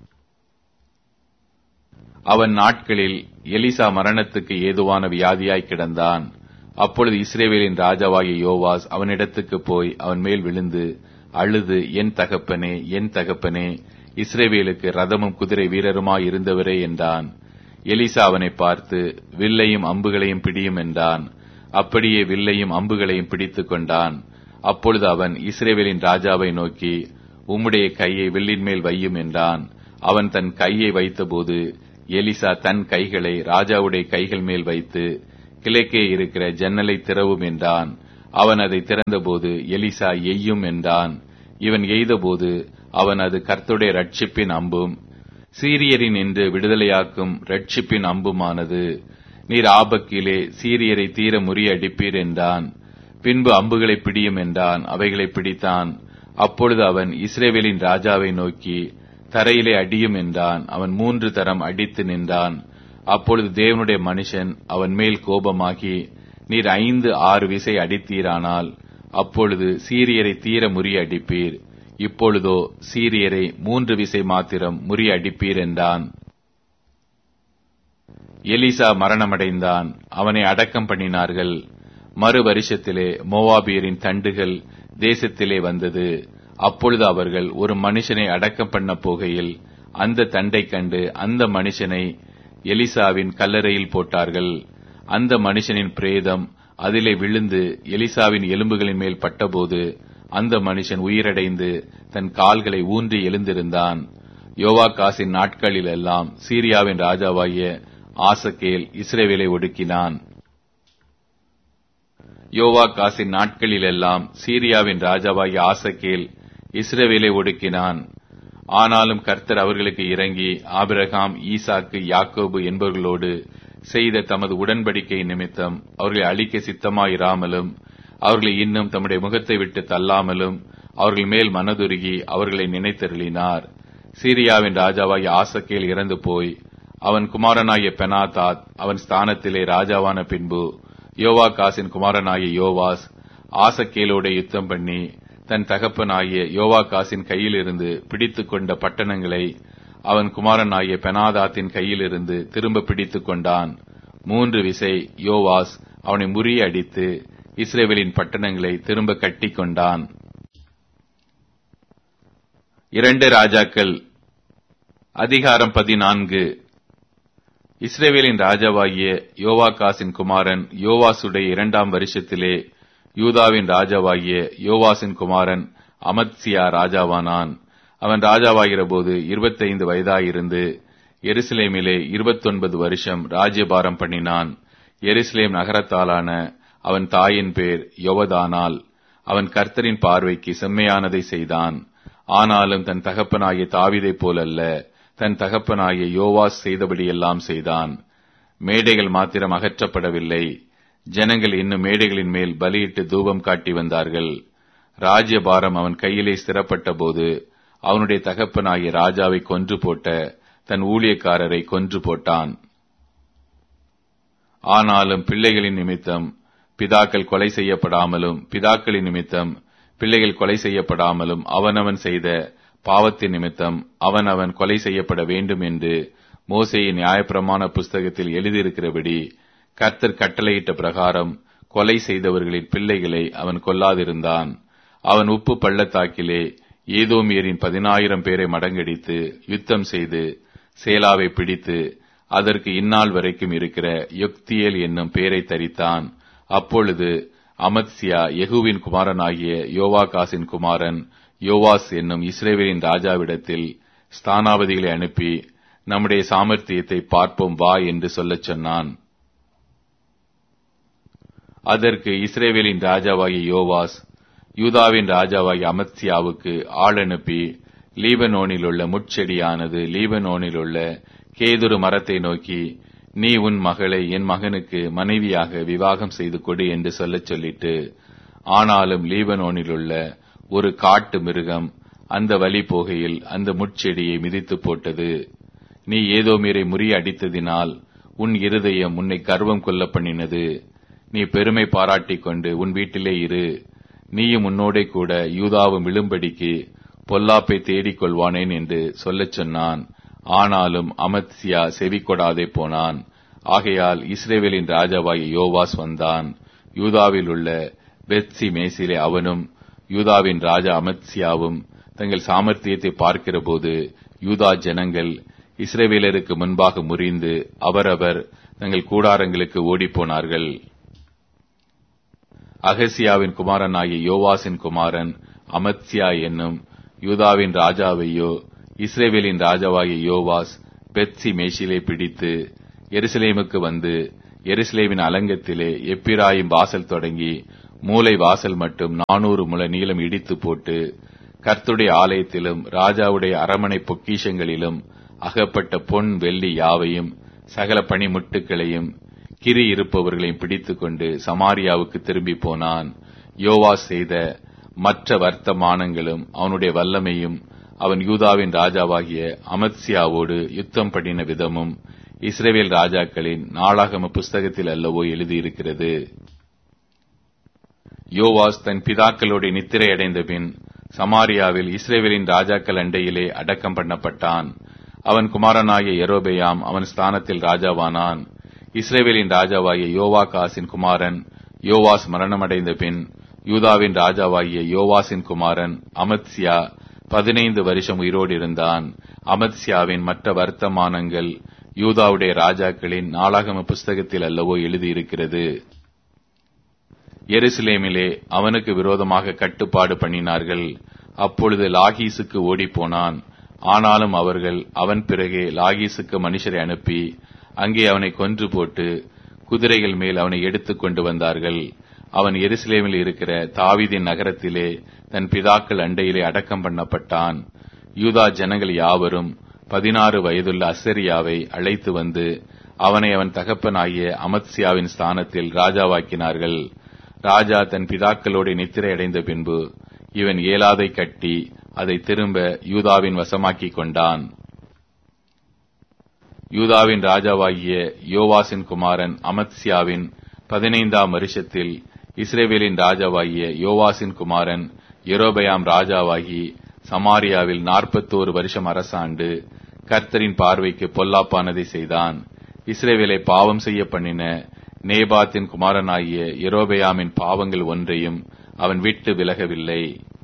அவன் நாட்களில் எலிசா மரணத்துக்கு ஏதுவான வியாதியாய் கிடந்தான். அப்பொழுது இஸ்ரவேலின் ராஜாவாகிய யோவாஸ் அவனிடத்துக்கு போய் அவன் மேல் விழுந்து அழுது, என் தகப்பனே, என் தகப்பனே, இஸ்ரவேலுக்கு ரதமும் குதிரை வீரருமாய் இருந்தவரே என்றான். எலிசா அவனை பார்த்து, வில்லையும் அம்புகளையும் பிடியும் என்றான். அப்படியே வில்லையும் அம்புகளையும் பிடித்துக் கொண்டான். அப்பொழுது அவன் இஸ்ரவேலின் ராஜாவை நோக்கி, உம்முடைய கையை வில்லின் மேல் வையும் என்றான். அவன் தன் கையை வைத்தபோது எலிசா தன் கைகளை ராஜாவுடைய கைகள் மேல் வைத்து கிழக்கே இருக்கிற ஜன்னலை திறவும் என்றான். அவன் அதை திறந்தபோது எலிசா எய்யும் என்றான். இவன் எய்தபோது அவன் அது கர்த்தருடைய ரட்சிப்பின் அம்பும் சீரியரின் என்று விடுதலையாக்கும் ரட்சிப்பின் அம்புமானது. நீர் ஆபக்கிலே சீரியரை தீர முறியடிப்பீர் என்றான். பின்பு அம்புகளை பிடியும் என்றான். அவைகளை பிடித்தான். அப்பொழுது அவன் இஸ்ரவேலின் ராஜாவை நோக்கி தரையிலே அடியும் என்றான். அவன் மூன்று தரம் அடித்து நின்றான். அப்பொழுது தேவனுடைய மனுஷன் அவன் மேல் கோபமாகி, நீர் ஐந்து ஆறு விசை அடித்தீரானால் அப்பொழுது சீரியரை தீர முறியடிப்பீர். இப்பொழுதோ சீரியரை மூன்று விசை மாத்திரம் முறியடிப்பீர் என்றான். எலிசா மரணமடைந்தான். அவனை அடக்கம் பண்ணினார்கள். மறு வருஷத்திலே மோவாபியரின் தண்டுகள் தேசத்திலே வந்தது. அப்பொழுது அவர்கள் ஒரு மனுஷனை அடக்கம் பண்ண போகையில் அந்த தண்டை கண்டு அந்த மனுஷனை எலிசாவின் கல்லறையில் போட்டார்கள். அந்த மனுஷனின் பிரேதம் அதிலே விழுந்து எலிசாவின் எலும்புகளின் மேல் பட்டபோது அந்த மனுஷன் உயிரடைந்து தன் கால்களை ஊன்றி எழுந்திருந்தான். யோவாகாசின் நாட்களில் எல்லாம் சீரியாவின் ராஜாவாகிய ஆசகேல் இஸ்ரவேலை ஒடுக்கினான். யோவாகாசின் நாட்களில் எல்லாம் சீரியாவின் ராஜாவாகிய ஆசகேல் இஸ்ரவேலை ஒடுக்கினான். ஆனாலும் கர்த்தர் அவர்களுக்கு இறங்கி ஆபிரகாம், ஈசாக்கு, யாக்கோபு என்பவர்களோடு செய்த தமது உடன்படிக்கை நிமித்தம் அவர்களை அழிக்க சித்தமாயிராமலும் அவர்களை இன்னும் தம்முடைய முகத்தை விட்டு தள்ளாமலும் அவர்கள் மேல் மனதுருகி அவர்களை நினைத்தருளினார். சீரியாவின் ராஜாவாகிய ஆசகேல் இறந்து போய் அவன் குமாரனாகிய பெனாதாத் அவன் ஸ்தானத்திலே ராஜாவான பின்பு யோவாகாசின் குமாரனாகிய யோவாஸ் ஆசகேலோட யுத்தம் பண்ணி தன் தகப்பனாகிய யோவாகாசின் கையிலிருந்து பிடித்துக் கொண்ட பட்டணங்களை அவன் குமாரனாகிய பெனாதாத்தின் கையிலிருந்து திரும்ப பிடித்துக் கொண்டான். மூன்று விசை யோவாஸ் அவனை முறியடித்து இஸ்ரவேலின் பட்டணங்களை திரும்ப கட்டி கொண்டான். இரண்டு ராஜாக்கள் அதிகாரம் பதினான்கு. இஸ்ரவேலின் ராஜாவாகிய யோவாகாசின் குமாரன் யோவாசுடைய இரண்டாம் வருஷத்திலே யூதாவின் ராஜாவாகிய யோவாசின் குமாரன் அமத்சியா ராஜாவானான். அவன் ராஜாவாகிற போது இருபத்தைந்து வயதாயிருந்து எருசலேமிலே இருபத்தொன்பது வருஷம் ராஜ்யபாரம் பண்ணினான். எருசலேம் நகரத்தாலான அவன் தாயின் பேர் யோவதானாள். அவன் கர்த்தரின் பார்வைக்கு செம்மையானதை செய்தான். ஆனாலும் தன் தகப்பனாகிய தாவீதைப் போலல்ல, தன் தகப்பனாகிய யோவாஸ் செய்தபடியெல்லாம் செய்தான். மேடைகள் மாத்திரம் அகற்றப்படவில்லை. ஜனங்கள் இன்னும் மேடைகளின் மேல் பலியிட்டு தூபம் காட்டி வந்தார்கள். ராஜ்யபாரம் அவன் கையிலே ஸ்திரப்பட்ட போது அவனுடைய தகப்பனாகிய ராஜாவை கொன்று போட்ட தன் ஊழியக்காரரை கொன்று போட்டான். ஆனாலும் பிள்ளைகளின் நிமித்தம் பிதாக்கள் கொலை செய்யப்படாமலும் பிதாக்களின் நிமித்தம் பிள்ளைகள் கொலை செய்யப்படாமலும் அவனவன் செய்த பாவத்தின் நிமித்தம் அவனவன் கொலை செய்யப்பட வேண்டும் என்று மோசேயின் நியாயப்பிரமாண புஸ்தகத்தில் எழுதியிருக்கிறபடி கர்த்தர் கட்டளையிட்ட பிரகாரம் கொலை செய்தவர்களின் பிள்ளைகளை அவன் கொல்லாதிருந்தான். அவன் உப்பு பள்ளத்தாக்கிலே ஏதோமியரின் பதினாயிரம் பேரை மடங்கடித்து யுத்தம் செய்து சேலாவை பிடித்து அதற்கு இந்நாள் வரைக்கும் இருக்கிற யொக்தியேல் என்னும் பேரை தரித்தான். அப்பொழுது அமத்சியா யெகூவின் குமாரனாகிய யோவாகாசின் குமாரன் யோவாஸ் என்னும் இஸ்ரவேலின் ராஜாவிடத்தில் ஸ்தானாபதிகளை அனுப்பி நம்முடைய சாமர்த்தியத்தை பார்ப்போம் வா என்று சொல்லச் சொன்னான். அதற்கு இஸ்ரவேலின் ராஜாவாகிய யோவாஸ் யூதாவின் ராஜாவாகிய அமத்சியாவுக்கு ஆள் அனுப்பி, லீபனோனில் உள்ள முட்செடியானது லீபனோனில் உள்ள கேதுரு மரத்தை நோக்கி, நீ உன் மகளை என் மகனுக்கு மனைவியாக விவாகம் செய்து கொடு என்று சொல்லச் சொல்லிட்டு, ஆனாலும் லீபனோனில் உள்ள ஒரு காட்டு மிருகம் அந்த வழி போகையில் அந்த முட்செடியை மிதித்து போட்டது. நீ ஏதோமியரை முறியடித்ததினால் உன் இருதயம் உன்னை கர்வம் கொள்ள பண்ணினது. நீ பெருமை பாராட்டிக் கொண்டு உன் வீட்டிலே இரு. நீயும் உன்னோடே கூட யூதாவும் விழும்படிக்கு பொல்லாப்பை தேடிக் கொள்வானேன் என்று சொல்லச் சொன்னான். ஆனாலும் அமத்சியா செவி கொடாதே போனான். ஆகையால் இஸ்ரவேலின் ராஜாவாகிய யோவாஸ் வந்தான். யூதாவில் உள்ள பெத்சி மேசிலே அவனும் யூதாவின் ராஜா அமத்சியாவும் தங்கள் சாமர்த்தியத்தை பார்க்கிற போது யூதா ஜனங்கள் இஸ்ரவேலருக்கு முன்பாக முறிந்து அவரவர் தங்கள் கூடாரங்களுக்கு ஓடிப்போனார்கள். அகசியாவின் குமாரனாகிய யோவாசின் குமாரன் அமத்சியா என்னும் யூதாவின் ராஜாவையோ இஸ்ரவேலின் ராஜாவாகிய யோவாஸ் பெத்சி மேஷிலே பிடித்து எருசலேமுக்கு வந்து எருசலேமின் அலங்கத்திலே எப்பிராயிம் வாசல் தொடங்கி மூலை வாசல் மட்டும் நானூறு முழ நீளம் இடித்து போட்டு கர்த்தருடைய ஆலயத்திலும் ராஜாவுடைய அரமனை பொக்கிஷங்களிலும் அகப்பட்ட பொன் வெள்ளி யாவையும் சகல பணிமுட்டுகளையும் கிரி இருப்பவர்களையும் பிடித்துக் கொண்டு சமாரியாவுக்கு திரும்பி போனான். யோவாஸ் செய்த மற்ற வர்த்தமானங்களும் அவனுடைய வல்லமையும் அவன் யூதாவின் ராஜாவாகிய அமத்சியாவோடு யுத்தம் பண்ணின விதமும் இஸ்ரவேல் ராஜாக்களின் நாளாகம புஸ்தகத்தில் அல்லவோ எழுதியிருக்கிறது. யோவாஸ் தன் பிதாக்களோடு நித்திரை அடைந்த பின் சமாரியாவில் இஸ்ரவேலின் ராஜாக்கள் அண்டையிலே அடக்கம் பண்ணப்பட்டான். அவன் குமாரனாகிய யெரொபெயாம் அவன் ஸ்தானத்தில் ராஜாவானான். இஸ்ரவேலின் ராஜாவாகிய யோவாகாசின் குமாரன் யோவாஸ் மரணமடைந்த பின் யூதாவின் ராஜாவாகிய யோவாசின் குமாரன் அமத்சியா பதினைந்து வருஷம் உயிரோடு இருந்தான். அமத்சியாவின் மற்ற வர்த்தமானங்கள் யூதாவுடைய ராஜாக்களின் நாளாகம புஸ்தகத்தில் அல்லவோ எழுதியிருக்கிறது. எருசலேமிலே அவனுக்கு விரோதமாக கட்டுப்பாடு பண்ணினார்கள். அப்பொழுது லாகீசுக்கு ஓடிப்போனான். ஆனாலும் அவர்கள் அவன் பிறகே லாகீசுக்கு மனுஷரை அனுப்பி அங்கே அவனை கொன்று போட்டு குதிரைகள் மேல் அவனை எடுத்துக் கொண்டு வந்தார்கள். அவன் எருசலேமில் இருக்கிற தாவீதின் நகரத்திலே தன் பிதாக்கள் அண்டையிலே அடக்கம் பண்ணப்பட்டான். யூதா ஜனங்கள் யாவரும் பதினாறு வயதுள்ள அசரியாவை அழைத்து வந்து அவனை அவன் தகப்பனாகிய அமத்சியாவின் ஸ்தானத்தில் ராஜாவாக்கினார்கள். ராஜா தன் பிதாக்களோடு நித்திரை அடைந்த பின்பு இவன் ஏலாதை கட்டி அதை திரும்ப யூதாவின் வசமாக்கிக் கொண்டான். யூதாவின் ராஜாவாகிய யோவாசின் குமாரன் அமத்சியாவின் பதினைந்தாம் வருஷத்தில் இஸ்ரவேலின் ராஜாவாகிய யோவாசின் குமாரன் யெரொபெயாம் ராஜாவாகி சமாரியாவில் நாற்பத்தோரு வருஷம் அரசாண்டு கர்த்தரின் பார்வைக்கு பொல்லாப்பானதை செய்தான். இஸ்ரவேலை பாவம் செய்ய பண்ணின நேபாத்தின் குமாரனாகிய யெரொபெயாமின் பாவங்கள் ஒன்றையும் அவன் விட்டு விலகவில்லை.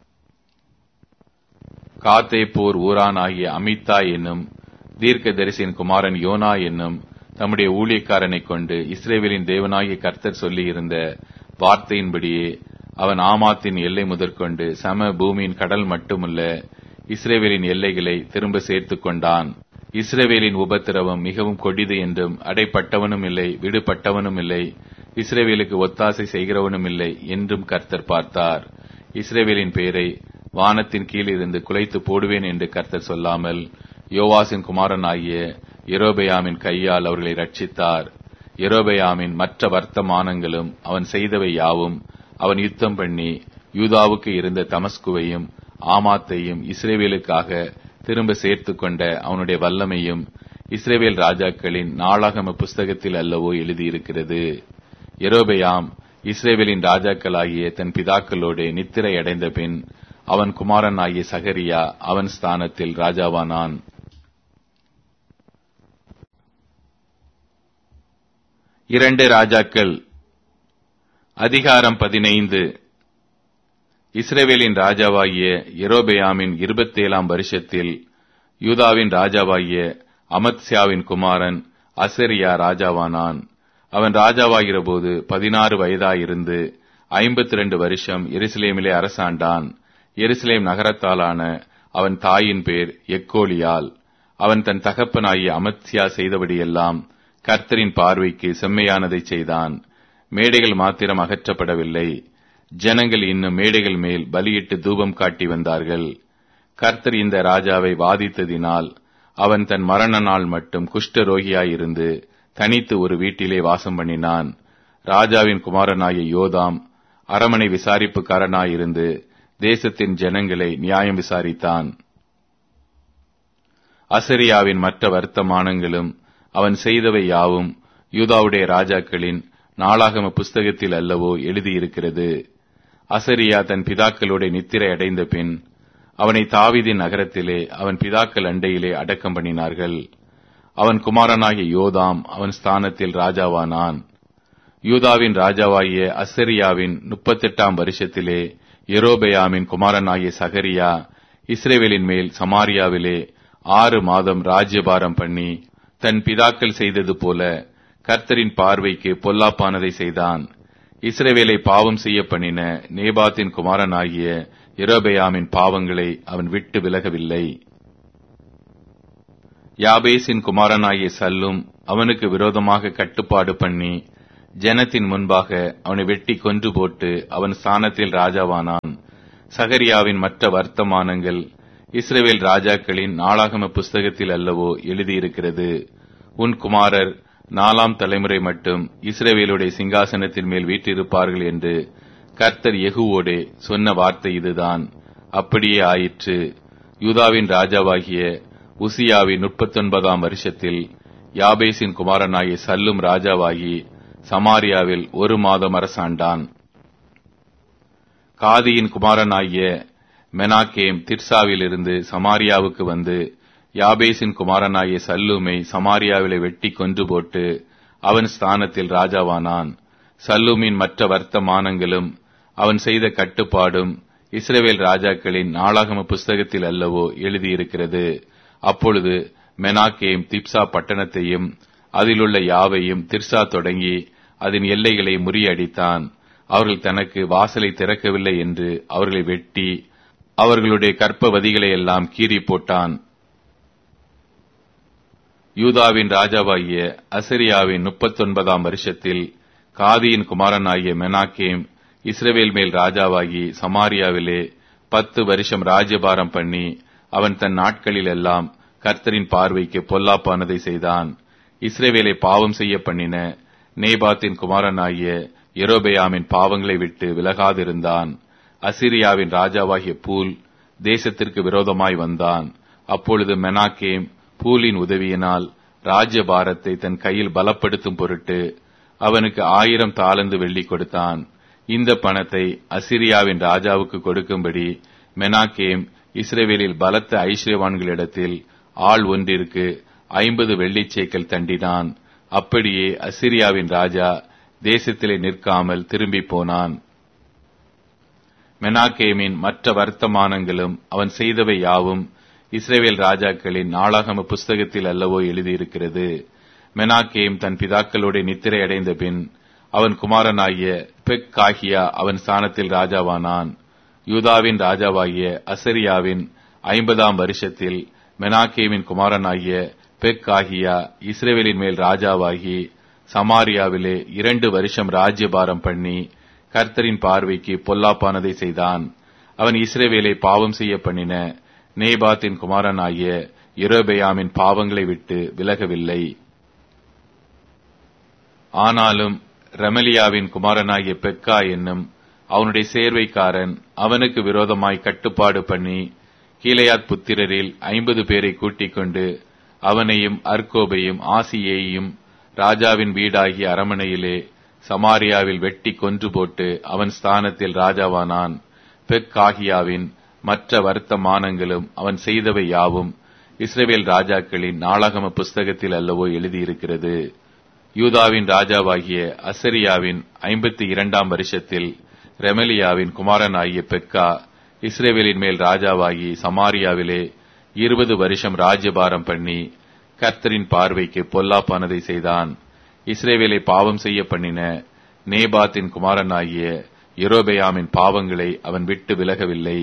காத்தேப்பூர் ஊரானாகிய அமித்தா என்னும் தீர்க்கதரிசியின் குமாரன் யோனா என்னும் தம்முடைய ஊழியக்காரனை கொண்டு இஸ்ரவேலின் தேவனாகிய கர்த்தர் சொல்லியிருந்த வார்த்தையின்படியே அவன் ஆமாத்தின் எல்லை முதற்கொண்டு சம பூமியின் கடல் மட்டுமல்ல இஸ்ரவேலின் எல்லைகளை திரும்ப சேர்த்துக் கொண்டான். இஸ்ரவேலின் உபத்திரவம் மிகவும் கொடிது என்றும் அடைப்பட்டவனும் இல்லை, விடுபட்டவனும் இல்லை, இஸ்ரவேலுக்கு ஒத்தாசை செய்கிறவனும் இல்லை என்றும் கர்த்தர் பார்த்தார். இஸ்ரவேலின் பெயரை வானத்தின் கீழ் இருந்து குலைத்து போடுவேன் என்று கர்த்தர் சொல்லாமல் யோவாசின் குமாரனாகிய யெரொபெயாமின் கையால் அவர்களை ரட்சித்தார். யெரொபெயாமின் மற்ற வர்த்தமானங்களும் அவன் செய்தவை யாவும் அவன் யுத்தம் பண்ணி யூதாவுக்கு இருந்த தமஸ்குவையும் ஆமாத்தையும் இஸ்ரவேலுக்காக திரும்ப சேர்த்து கொண்ட அவனுடைய வல்லமையும் இஸ்ரவேல் ராஜாக்களின் நாளாகம புஸ்தகத்தில் அல்லவோ எழுதியிருக்கிறது. யெரொபெயாம் இஸ்ரவேலின் ராஜாக்களாகிய தன் பிதாக்களோடு நித்திரை அடைந்த பின் அவன் குமாரனாகிய சகரியா அவன் ஸ்தானத்தில் ராஜாவானான். இரண்டு ராஜாக்கள் அதிகாரம் பதினைந்து. இஸ்ரவேலின் ராஜாவாகிய யெரொபெயாமின் இருபத்தேழாம் வருஷத்தில் யூதாவின் ராஜாவாகிய அமத்சியாவின் குமாரன் அசரியா ராஜாவானான். அவன் ராஜாவாகிற போது பதினாறு வயதாயிருந்து ஐம்பத்தி இரண்டு வருஷம் எருசலேமிலே அரசாண்டான். எருசலேம் நகரத்தாலான அவன் தாயின் பேர் எக்கோலியால். அவன் தன் தகப்பனாகிய அமத்சியா செய்தபடியெல்லாம் கர்த்தரின் பார்வைக்கு செம்மையானதை செய்தான். மேடைகள் மாத்திரம் அகற்றப்படவில்லை, ஜனங்கள் இன்னும் மேடைகள் மேல் பலியிட்டு தூபம் காட்டி வந்தார்கள். கர்த்தர் இந்த ராஜாவை வாதித்ததினால் அவன் தன் மரண நாள் மட்டும் குஷ்ட ரோகியாயிருந்து தனித்து ஒரு வீட்டிலே வாசம் பண்ணினான். ராஜாவின் குமாரனாகிய யோதாம் அரமனை விசாரிப்புக்காரனாயிருந்து தேசத்தின் ஜனங்களை நியாயம் விசாரித்தான். அசரியாவின் மற்ற வர்த்தமானங்களும் அவன் செய்தவை யாவும் யூதாவுடைய ராஜாக்களின் நாளாகம புஸ்தகத்தில் அல்லவோ எழுதியிருக்கிறது. அசரியா தன் பிதாக்களோட நித்திரை அடைந்த பின் அவனை தாவீதின் நகரத்திலே அவன் பிதாக்கள் அண்டையிலே அடக்கம் பண்ணினார்கள். அவன் குமாரனாகிய யோதாம் அவன் ஸ்தானத்தில் ராஜாவானான். யூதாவின் ராஜாவாகிய அசரியாவின் முப்பத்தெட்டாம் வருஷத்திலே யெரொபெயாமின் குமாரனாகிய சகரியா இஸ்ரவேலின் மேல் சமாரியாவிலே ஆறு மாதம் ராஜ்யபாரம் பண்ணி தன் பிதாக்கள் செய்தது போல கர்த்தரின் பார்வைக்கு பொல்லாப்பானதை செய்தான். இஸ்ரவேலை பாவம் செய்ய பண்ணின நேபாத்தின் குமாரனாகிய யெரொபெயாமின் பாவங்களை அவன் விட்டு விலகவில்லை. யாபேசின் குமாரனாகிய சல்லும் அவனுக்கு விரோதமாக கட்டுப்பாடு பண்ணி ஜனத்தின் முன்பாக அவனை வெட்டி கொன்று போட்டு அவன் ஸ்தானத்தில் ராஜாவானான். சகரியாவின் மற்ற வர்த்தமானங்கள் இஸ்ரவேல் ராஜாக்களின் நாளாகம புஸ்தகத்தில் அல்லவோ எழுதியிருக்கிறது. உன் குமாரர் நாலாம் தலைமுறை மட்டும் இஸ்ரவேலுடைய சிங்காசனத்தின் மேல் வீற்றிருப்பார்கள் என்று கர்த்தர் யெகூவோடே சொன்ன வார்த்தை இதுதான். அப்படியே ஆயிற்று. யூதாவின் ராஜாவாகிய உசியாவின் முப்பத்தொன்பதாம் வருஷத்தில் யாபேசின் குமாரனாகிய சல்லும் ராஜாவாகி சமாரியாவில் ஒரு மாதம் அரசாண்டான். காதியின் குமாரனாகிய மெனாகேம் திர்சாவிலிருந்து சமாரியாவுக்கு வந்து யாபேசின் குமாரனாகிய சல்லூமை சமாரியாவிலே வெட்டி கொன்று போட்டு அவன் ஸ்தானத்தில் ராஜாவானான். சல்லூமின் மற்ற வர்த்தமானங்களும் அவன் செய்த கட்டுப்பாடும் இஸ்ரவேல் ராஜாக்களின் நாளாகம புஸ்தகத்தில் அல்லவோ எழுதியிருக்கிறது. அப்பொழுது மெனாகேம் திப்சா பட்டணத்தையும் அதிலுள்ள யாவையும் திர்சா தொடங்கி அதன் எல்லைகளை முறியடித்தான். அவர்கள் தனக்கு வாசலை திறக்கவில்லை என்று அவர்களை வெட்டி அவர்களுடைய கற்பவதிகளை எல்லாம் கீறி போட்டான். யூதாவின் ராஜாவாகிய அசரியாவின் முப்பத்தொன்பதாம் வருஷத்தில் காதியின் குமாரனாகிய மெனாகேம் இஸ்ரவேல் மேல் ராஜாவாகி சமாரியாவிலே பத்து வருஷம் ராஜ்யபாரம் பண்ணி அவன் தன் நாட்களில் எல்லாம் கர்த்தரின் பார்வைக்கு பொல்லாப்பானதை செய்தான். இஸ்ரவேலை பாவம் செய்ய பண்ணின நேபாத்தின் குமாரனாகிய யெரொபெயாமின் பாவங்களை விட்டு விலகாதிருந்தான். அசிரியாவின் ராஜாவாகிய பூல் தேசத்திற்கு விரோதமாய் வந்தான். அப்பொழுது மெனாகேம் பூலின் உதவியினால் ராஜ்யபாரத்தை தன் கையில் பலப்படுத்தும் பொருட்டு அவனுக்கு ஆயிரம் தாலந்து வெள்ளி கொடுத்தான். இந்த பணத்தை அசிரியாவின் ராஜாவுக்கு கொடுக்கும்படி மெனாகேம் இஸ்ரவேலில் பலத்த ஐஸ்வர்யவான்களிடத்தில் ஆள் ஒன்றிற்கு ஐம்பது வெள்ளிச்சேக்கல் தண்டினான். அப்படியே அசிரியாவின் ராஜா தேசத்திலே நிற்காமல் திரும்பி போனான். மெனாகேமின் மற்ற வர்த்தமானங்களும் அவன் செய்தவை யாவும் இஸ்ரவேல் ராஜாக்களின் நாளாகம புஸ்தகத்தில் அல்லவோ எழுதியிருக்கிறது. மெனாகேம் தன் பிதாக்களோட நித்திரை அடைந்த பின் அவன் குமாரனாகிய பெக்காகியா அவன் ஸ்தானத்தில் ராஜாவானான். யூதாவின் ராஜாவாகிய அசரியாவின் ஐம்பதாம் வருஷத்தில் மெனாகேமின் குமாரனாகிய பெக்காகியா இஸ்ரவேலின் மேல் ராஜாவாகி சமாரியாவிலே இரண்டு வருஷம் ராஜ்யபாரம் பண்ணி கர்த்தரின் பார்வைக்கு பொல்லாப்பானதை செய்தான். அவன் இஸ்ரவேலை பாவம் செய்ய பண்ணின நேபாத்தின் குமாரனாகிய யெரொபெயாமின் பாவங்களை விட்டு விலகவில்லை. ஆனாலும் ரெமலியாவின் குமாரனாகிய பெக்கா என்னும் அவனுடைய சேர்வைக்காரன் அவனுக்கு விரோதமாய் கட்டுப்பாடு பண்ணி கீலேயாத் புத்திரரில் ஐம்பது பேரை கூட்டிக் கொண்டு அவனையும் அர்கோபையும் ஆசியையும் ராஜாவின் வீடாகிய அரமனையிலே சமாரியாவில் வெட்டி கொன்று போட்டு அவன் ஸ்தானத்தில் ராஜாவானான். பெக்காகியாவின் மற்ற வர்த்தமானங்களும் அவன் செய்தவை யாவும் இஸ்ரவேல் ராஜாக்களின் நாளாகம புஸ்தகத்தில் அல்லவோ எழுதியிருக்கிறது. யூதாவின் ராஜாவாகிய அசரியாவின் ஐம்பத்தி இரண்டாம் வருஷத்தில் ரெமலியாவின் குமாரனாகிய பெக்கா இஸ்ரவேலின் மேல் ராஜாவாகி சமாரியாவிலே இருபது வருஷம் ராஜ்யபாரம் பண்ணி கர்த்தரின் பார்வைக்கு பொல்லாப்பானதை செய்தான். இஸ்ரவேலை பாவம் செய்ய பண்ணின நேபாத்தின் குமாரனாகிய யெரொபெயாமின் பாவங்களை அவன் விட்டு விலகவில்லை.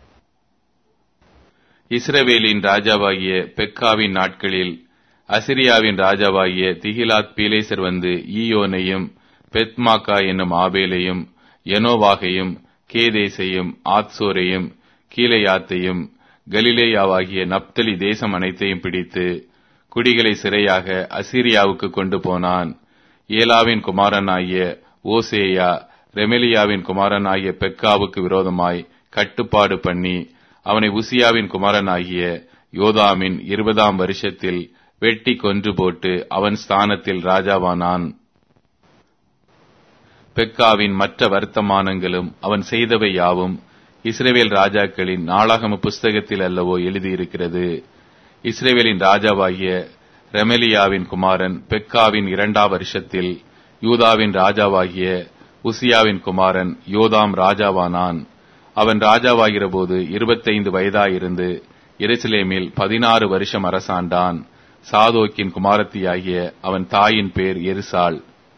இஸ்ரவேலின் ராஜாவாகிய பெக்காவின் நாட்களில் அசிரியாவின் ராஜாவாகிய திகிலாத் பீலேசர் வந்து ஈயோனையும் பெத்மாக்கா என்னும் ஆபேலையும் யெனோவாகையும் கேதேசையும் ஆத்சோரையும் கீலேயாத்தையும் கலிலேயாவாகிய நப்தலி தேசம் அனைத்தையும் பிடித்து குடிகளை சிறையாக அசீரியாவுக்கு கொண்டு போனான். ஏலாவின் குமாரனாகிய ஓசேயா ரெமலியாவின் குமாரனாகிய பெக்காவுக்கு விரோதமாய் கட்டுப்பாடு பண்ணி அவனை உசியாவின் குமாரனாகிய யோதாமின் இருபதாம் வருஷத்தில் வெட்டி கொன்று போட்டு அவன் ஸ்தானத்தில் ராஜாவானான். பெக்காவின் மற்ற வர்த்தமானங்களும் அவன் செய்தவை யாவும் இஸ்ரவேல் ராஜாக்களின் நாளாகம புஸ்தகத்தில் அல்லவோ எழுதியிருக்கிறது. இஸ்ரவேலின் ராஜாவாகிய ரெமலியாவின் குமாரன் பெக்காவின் இரண்டாம் வருஷத்தில் யூதாவின் ராஜாவாகிய உசியாவின் குமாரன் யோதாம் ராஜாவானான். அவன் ராஜாவாகிற போது இருபத்தைந்து வயதாயிருந்து எருசலேமில் பதினாறு வருஷம் அரசாண்டான். சாதோக்கின் குமாரத்தியாகிய அவன் தாயின் பேர் எருசாள்.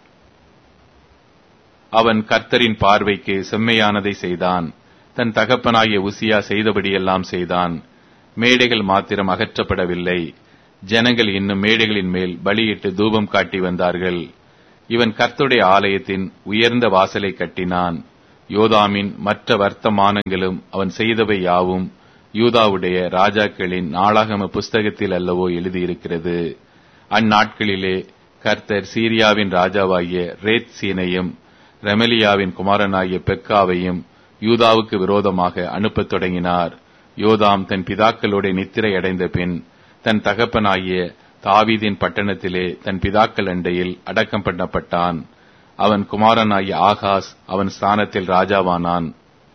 அவன் கர்த்தரின் பார்வைக்கு செம்மையானதை செய்தான். தன் தகப்பனாகிய உசியா செய்தபடியெல்லாம் செய்தான். மேடைகள் மாத்திரம் அகற்றப்படவில்லை. ஜனங்கள் இன்னும் மேடைகளின் மேல் பலியிட்டு தூபம் காட்டி வந்தார்கள். இவன் கர்த்தருடைய ஆலயத்தின் உயர்ந்த வாசலை கட்டினான். யோதாமின் மற்ற வர்த்தமானங்களும் அவன் செய்தவை யாவும் யூதாவுடைய ராஜாக்களின் நாளாகம புஸ்தகத்தில் அல்லவோ எழுதியிருக்கிறது. அந்நாட்களிலே கர்த்தர் சீரியாவின் ராஜாவாகிய ரேத்சீனையும் ரெமலியாவின் குமாரனாகிய பெக்காவையும் யூதாவுக்கு விரோதமாக அனுப்பத் தொடங்கினார். யோதாம் தன் பிதாக்களோட நித்திரை அடைந்த பின் தன் தகப்பனாகிய தாவீதின் பட்டணத்திலே தன் பிதாக்கள் அண்டையில் அடக்கம் பண்ணப்பட்டான். அவன் குமாரனாகிய ஆகாஸ் அவன் ஸ்தானத்தில் ராஜாவானான்.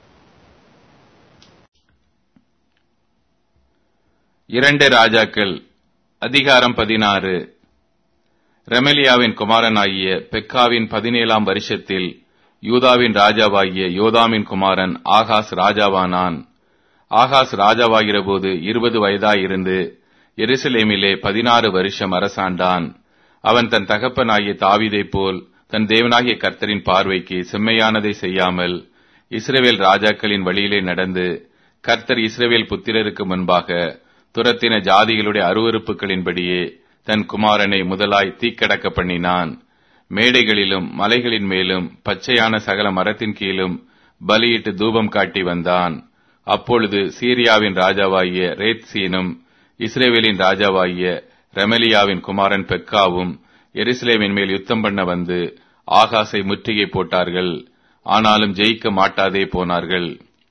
இரண்டு ராஜாக்கள் அதிகாரம் பதினாறு. ரெமலியாவின் குமாரனாகிய பெக்காவின் பதினேழாம் வருஷத்தில் யூதாவின் ராஜாவாகிய யோதாமின் குமாரன் ஆகாஸ் ராஜாவானான். ஆகாஸ் ராஜாவாகிற போது இருபது வயதாயிருந்து எருசலேமிலே பதினாறு வருஷம் அரசாண்டான். அவன் தன் தகப்பனாகிய தாவீதைப் போல் தன் தேவனாகிய கர்த்தரின் பார்வைக்கு செம்மையானதை செய்யாமல் இஸ்ரவேல் ராஜாக்களின் வழியிலே நடந்து கர்த்தர் இஸ்ரவேல் புத்திரருக்கு முன்பாக துரத்தின ஜாதிகளுடைய அருவருப்புகளின்படியே தன் குமாரனை முதலாய் தீக்கடக்க பண்ணினான். மேடைகளிலும் மலைகளின் மேலும் பச்சையான சகல மரத்தின் கீழும் பலியிட்டு தூபம் காட்டி வந்தான். அப்பொழுது சீரியாவின் ராஜாவாகிய ரேத்சீனும் இஸ்ரேவேலின் ராஜாவாகிய ரெமலியாவின் குமாரன் பெக்காவும் எருசலேமின் மேல் யுத்தம் பண்ண வந்து ஆகாசை முற்றுகை போட்டார்கள். ஆனாலும் ஜெயிக்க மாட்டாதே போனார்கள்.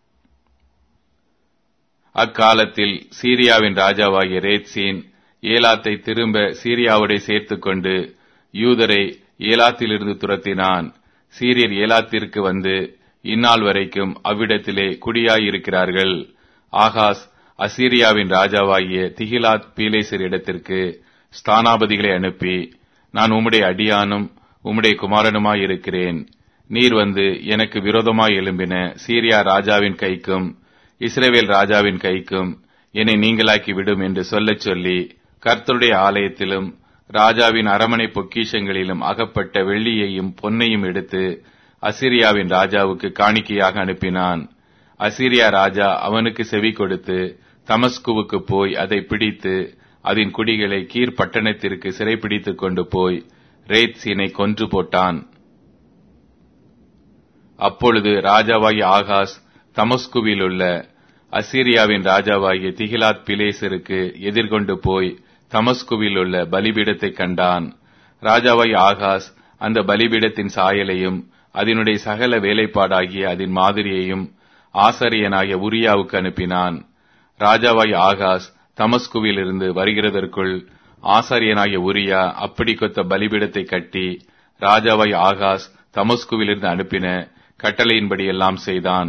அக்காலத்தில் சீரியாவின் ராஜாவாகிய ரேத்சீன் ஏலாத்தை திரும்ப சீரியாவோட சேர்த்துக் கொண்டு யூதரை ஏலாத்திலிருந்து துரத்தினான். சீரியர் ஏலாத்திற்கு வந்து இந்நாள் வரைக்கும் அவ்விடத்திலே குடியாயிருக்கிறார்கள். ஆகாஸ் அசீரியாவின் ராஜாவாகிய திகிலாத் பீலேசர் இடத்திற்கு ஸ்தானாபதிகளை அனுப்பி, நான் உம்முடைய அடியானும் உம்முடைய குமாரனுமாயிருக்கிறேன். நீர் வந்து எனக்கு விரோதமாய் எழும்பின சீரியா ராஜாவின் கைக்கும் இஸ்ரவேல் ராஜாவின் கைக்கும் என்னை நீங்களாக்கி விடும் என்று சொல்லச் சொல்லி கர்த்தருடைய ஆலயத்திலும் ராஜாவின் அரமனை பொக்கிஷங்களிலும் அகப்பட்ட வெள்ளியையும் பொன்னையும் எடுத்து அசீரியாவின் ராஜாவுக்கு காணிக்கையாக அனுப்பினான். அசீரியா ராஜா அவனுக்கு செவி கொடுத்து தமஸ்குவுக்கு போய் அதை பிடித்து அதன் குடிகளை கீர் பட்டணத்திற்கு சிறைப்பிடித்துக் கொண்டு போய் ரேத்சீனை கொன்று போட்டான். அப்பொழுது ராஜாவாகிய ஆகாஸ் தமஸ்குவில் உள்ள அசீரியாவின் ராஜாவாகிய திகிலாத் பிலேசருக்கு எதிர்கொண்டு போய் தமஸ்குவில் உள்ள பலிபீடத்தை கண்டான். ராஜாவாகிய ஆகாஸ் அந்த பலிபீடத்தின் சாயலையும் அதனுடைய சகல வேலைப்பாடாகிய அதன் மாதிரியையும் ஆசாரியனாகிய உரியாவுக்கு அனுப்பினான். ராஜாவாகிய ஆகாஸ் தமஸ்குவில் இருந்து வருகிறதற்குள் ஆசாரியனாகிய உரியா அப்படி கொத்த பலிபீடத்தை கட்டி ராஜாவாகிய ஆகாஸ் தமஸ்குவில் இருந்து அனுப்பின கட்டளையின்படி எல்லாம் செய்தான்.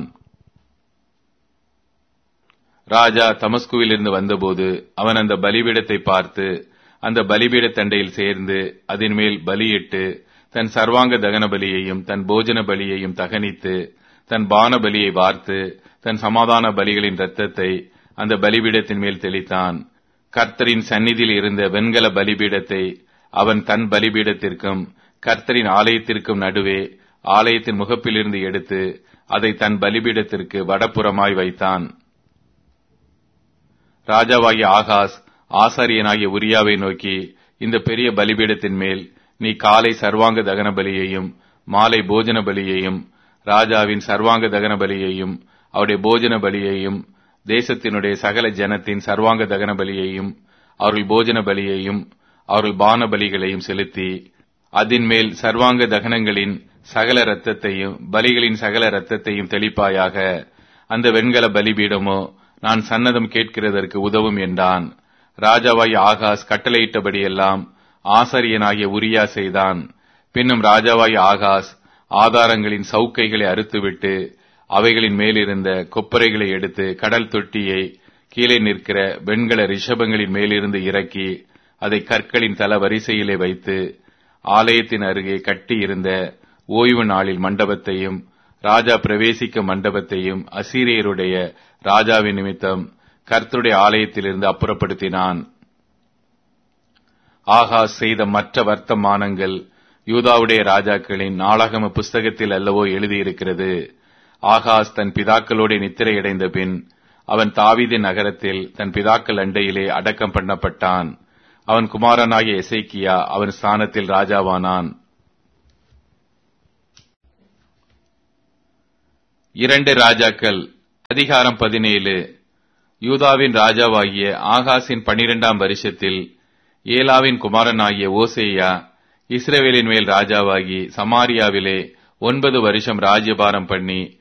ராஜா தமஸ்குவில் இருந்து வந்தபோது அவன் அந்த பலிபீடத்தை பார்த்து அந்த பலிபீட தண்டையில் சேர்ந்து அதன் மேல் பலியிட்டு தன் சர்வாங்க தகன பலியையும் தன் போஜன பலியையும் தகனித்து தன் பான பலியை வார்த்து தன் சமாதான பலிகளின் இரத்தத்தை அந்த பலிபீடத்தின் மேல் தெளித்தான். கர்த்தரின் சந்நிதியில் இருந்த வெண்கல பலிபீடத்தை அவன் தன் பலிபீடத்திற்கும் கர்த்தரின் ஆலயத்திற்கும் நடுவே ஆலயத்தின் முகப்பிலிருந்து எடுத்து அதை தன் பலிபீடத்திற்கு வடபுறமாய் வைத்தான். ராஜாவாகிய ஆகாஸ் ஆசாரியனாகிய உரியாவை நோக்கி, இந்த பெரிய பலிபீடத்தின் மேல் நீ காலை சர்வாங்க தகன பலியையும் மாலை போஜன பலியையும் ராஜாவின் சர்வாங்க தகன பலியையும் அவருடைய போஜன பலியையும் தேசத்தினுடைய சகல ஜனத்தின் சர்வாங்க தகன பலியையும் அவர்கள் போஜன பலியையும் அவர்கள் பான பலிகளையும் செலுத்தி அதன் மேல் சர்வாங்க தகனங்களின் சகல இரத்தத்தையும் பலிகளின் சகல இரத்தத்தையும் தெளிப்பாயாக. அந்த வெண்கல பலிபீடமோ நான் சன்னதம் கேட்கிறதற்கு உதவும் என்றான். ராஜாவாகிய ஆகாஸ் கட்டளையிட்டபடியெல்லாம் ஆசாரியனாகிய உரியா செய்தான். பின்னும் ராஜாவாகிய ஆகாஸ் ஆதாரங்களின் சவுக்கைகளை அறுத்துவிட்டு அவைகளின் மேலிருந்த கொப்பரைகளை எடுத்து கடல் தொட்டியை கீழே நிற்கிற வெண்கல ரிஷபங்களின் மேலிருந்து இறக்கி அதை கற்களின் தல வரிசையிலே வைத்து ஆலயத்தின் அருகே கட்டி இருந்த ஓய்வு நாளில் மண்டபத்தையும் ராஜா பிரவேசிக்க மண்டபத்தையும் அசீரியருடைய ராஜாவின் நிமித்தம் கர்த்தருடைய ஆலயத்திலிருந்து அப்புறப்படுத்தினான். ஆகாஸ் செய்த மற்ற வர்த்தமானங்கள் யூதாவுடைய ராஜாக்களின் நாளாகம புஸ்தகத்தில் அல்லவோ எழுதியிருக்கிறது. ஆகாஸ் தன் பிதாக்களோடு நித்திரையடைந்த பின் அவன் தாவீதின் நகரத்தில் தன் பிதாக்கள் அண்டையிலே அடக்கம் பண்ணப்பட்டான். அவன் குமாரனாகிய எசேக்கியா அவன் ஸ்தானத்தில் ராஜாவானான். இரண்டு ராஜாக்கள் அதிகாரம் பதினேழு. யூதாவின் ராஜாவாகிய ஆகாசின் பனிரெண்டாம் வருஷத்தில் ஏலாவின் குமாரனாகிய ஓசேயா இஸ்ரவேலின் மேல் ராஜாவாகி சமாரியாவிலே ஒன்பது வருஷம் ராஜ்யபாரம் பண்ணி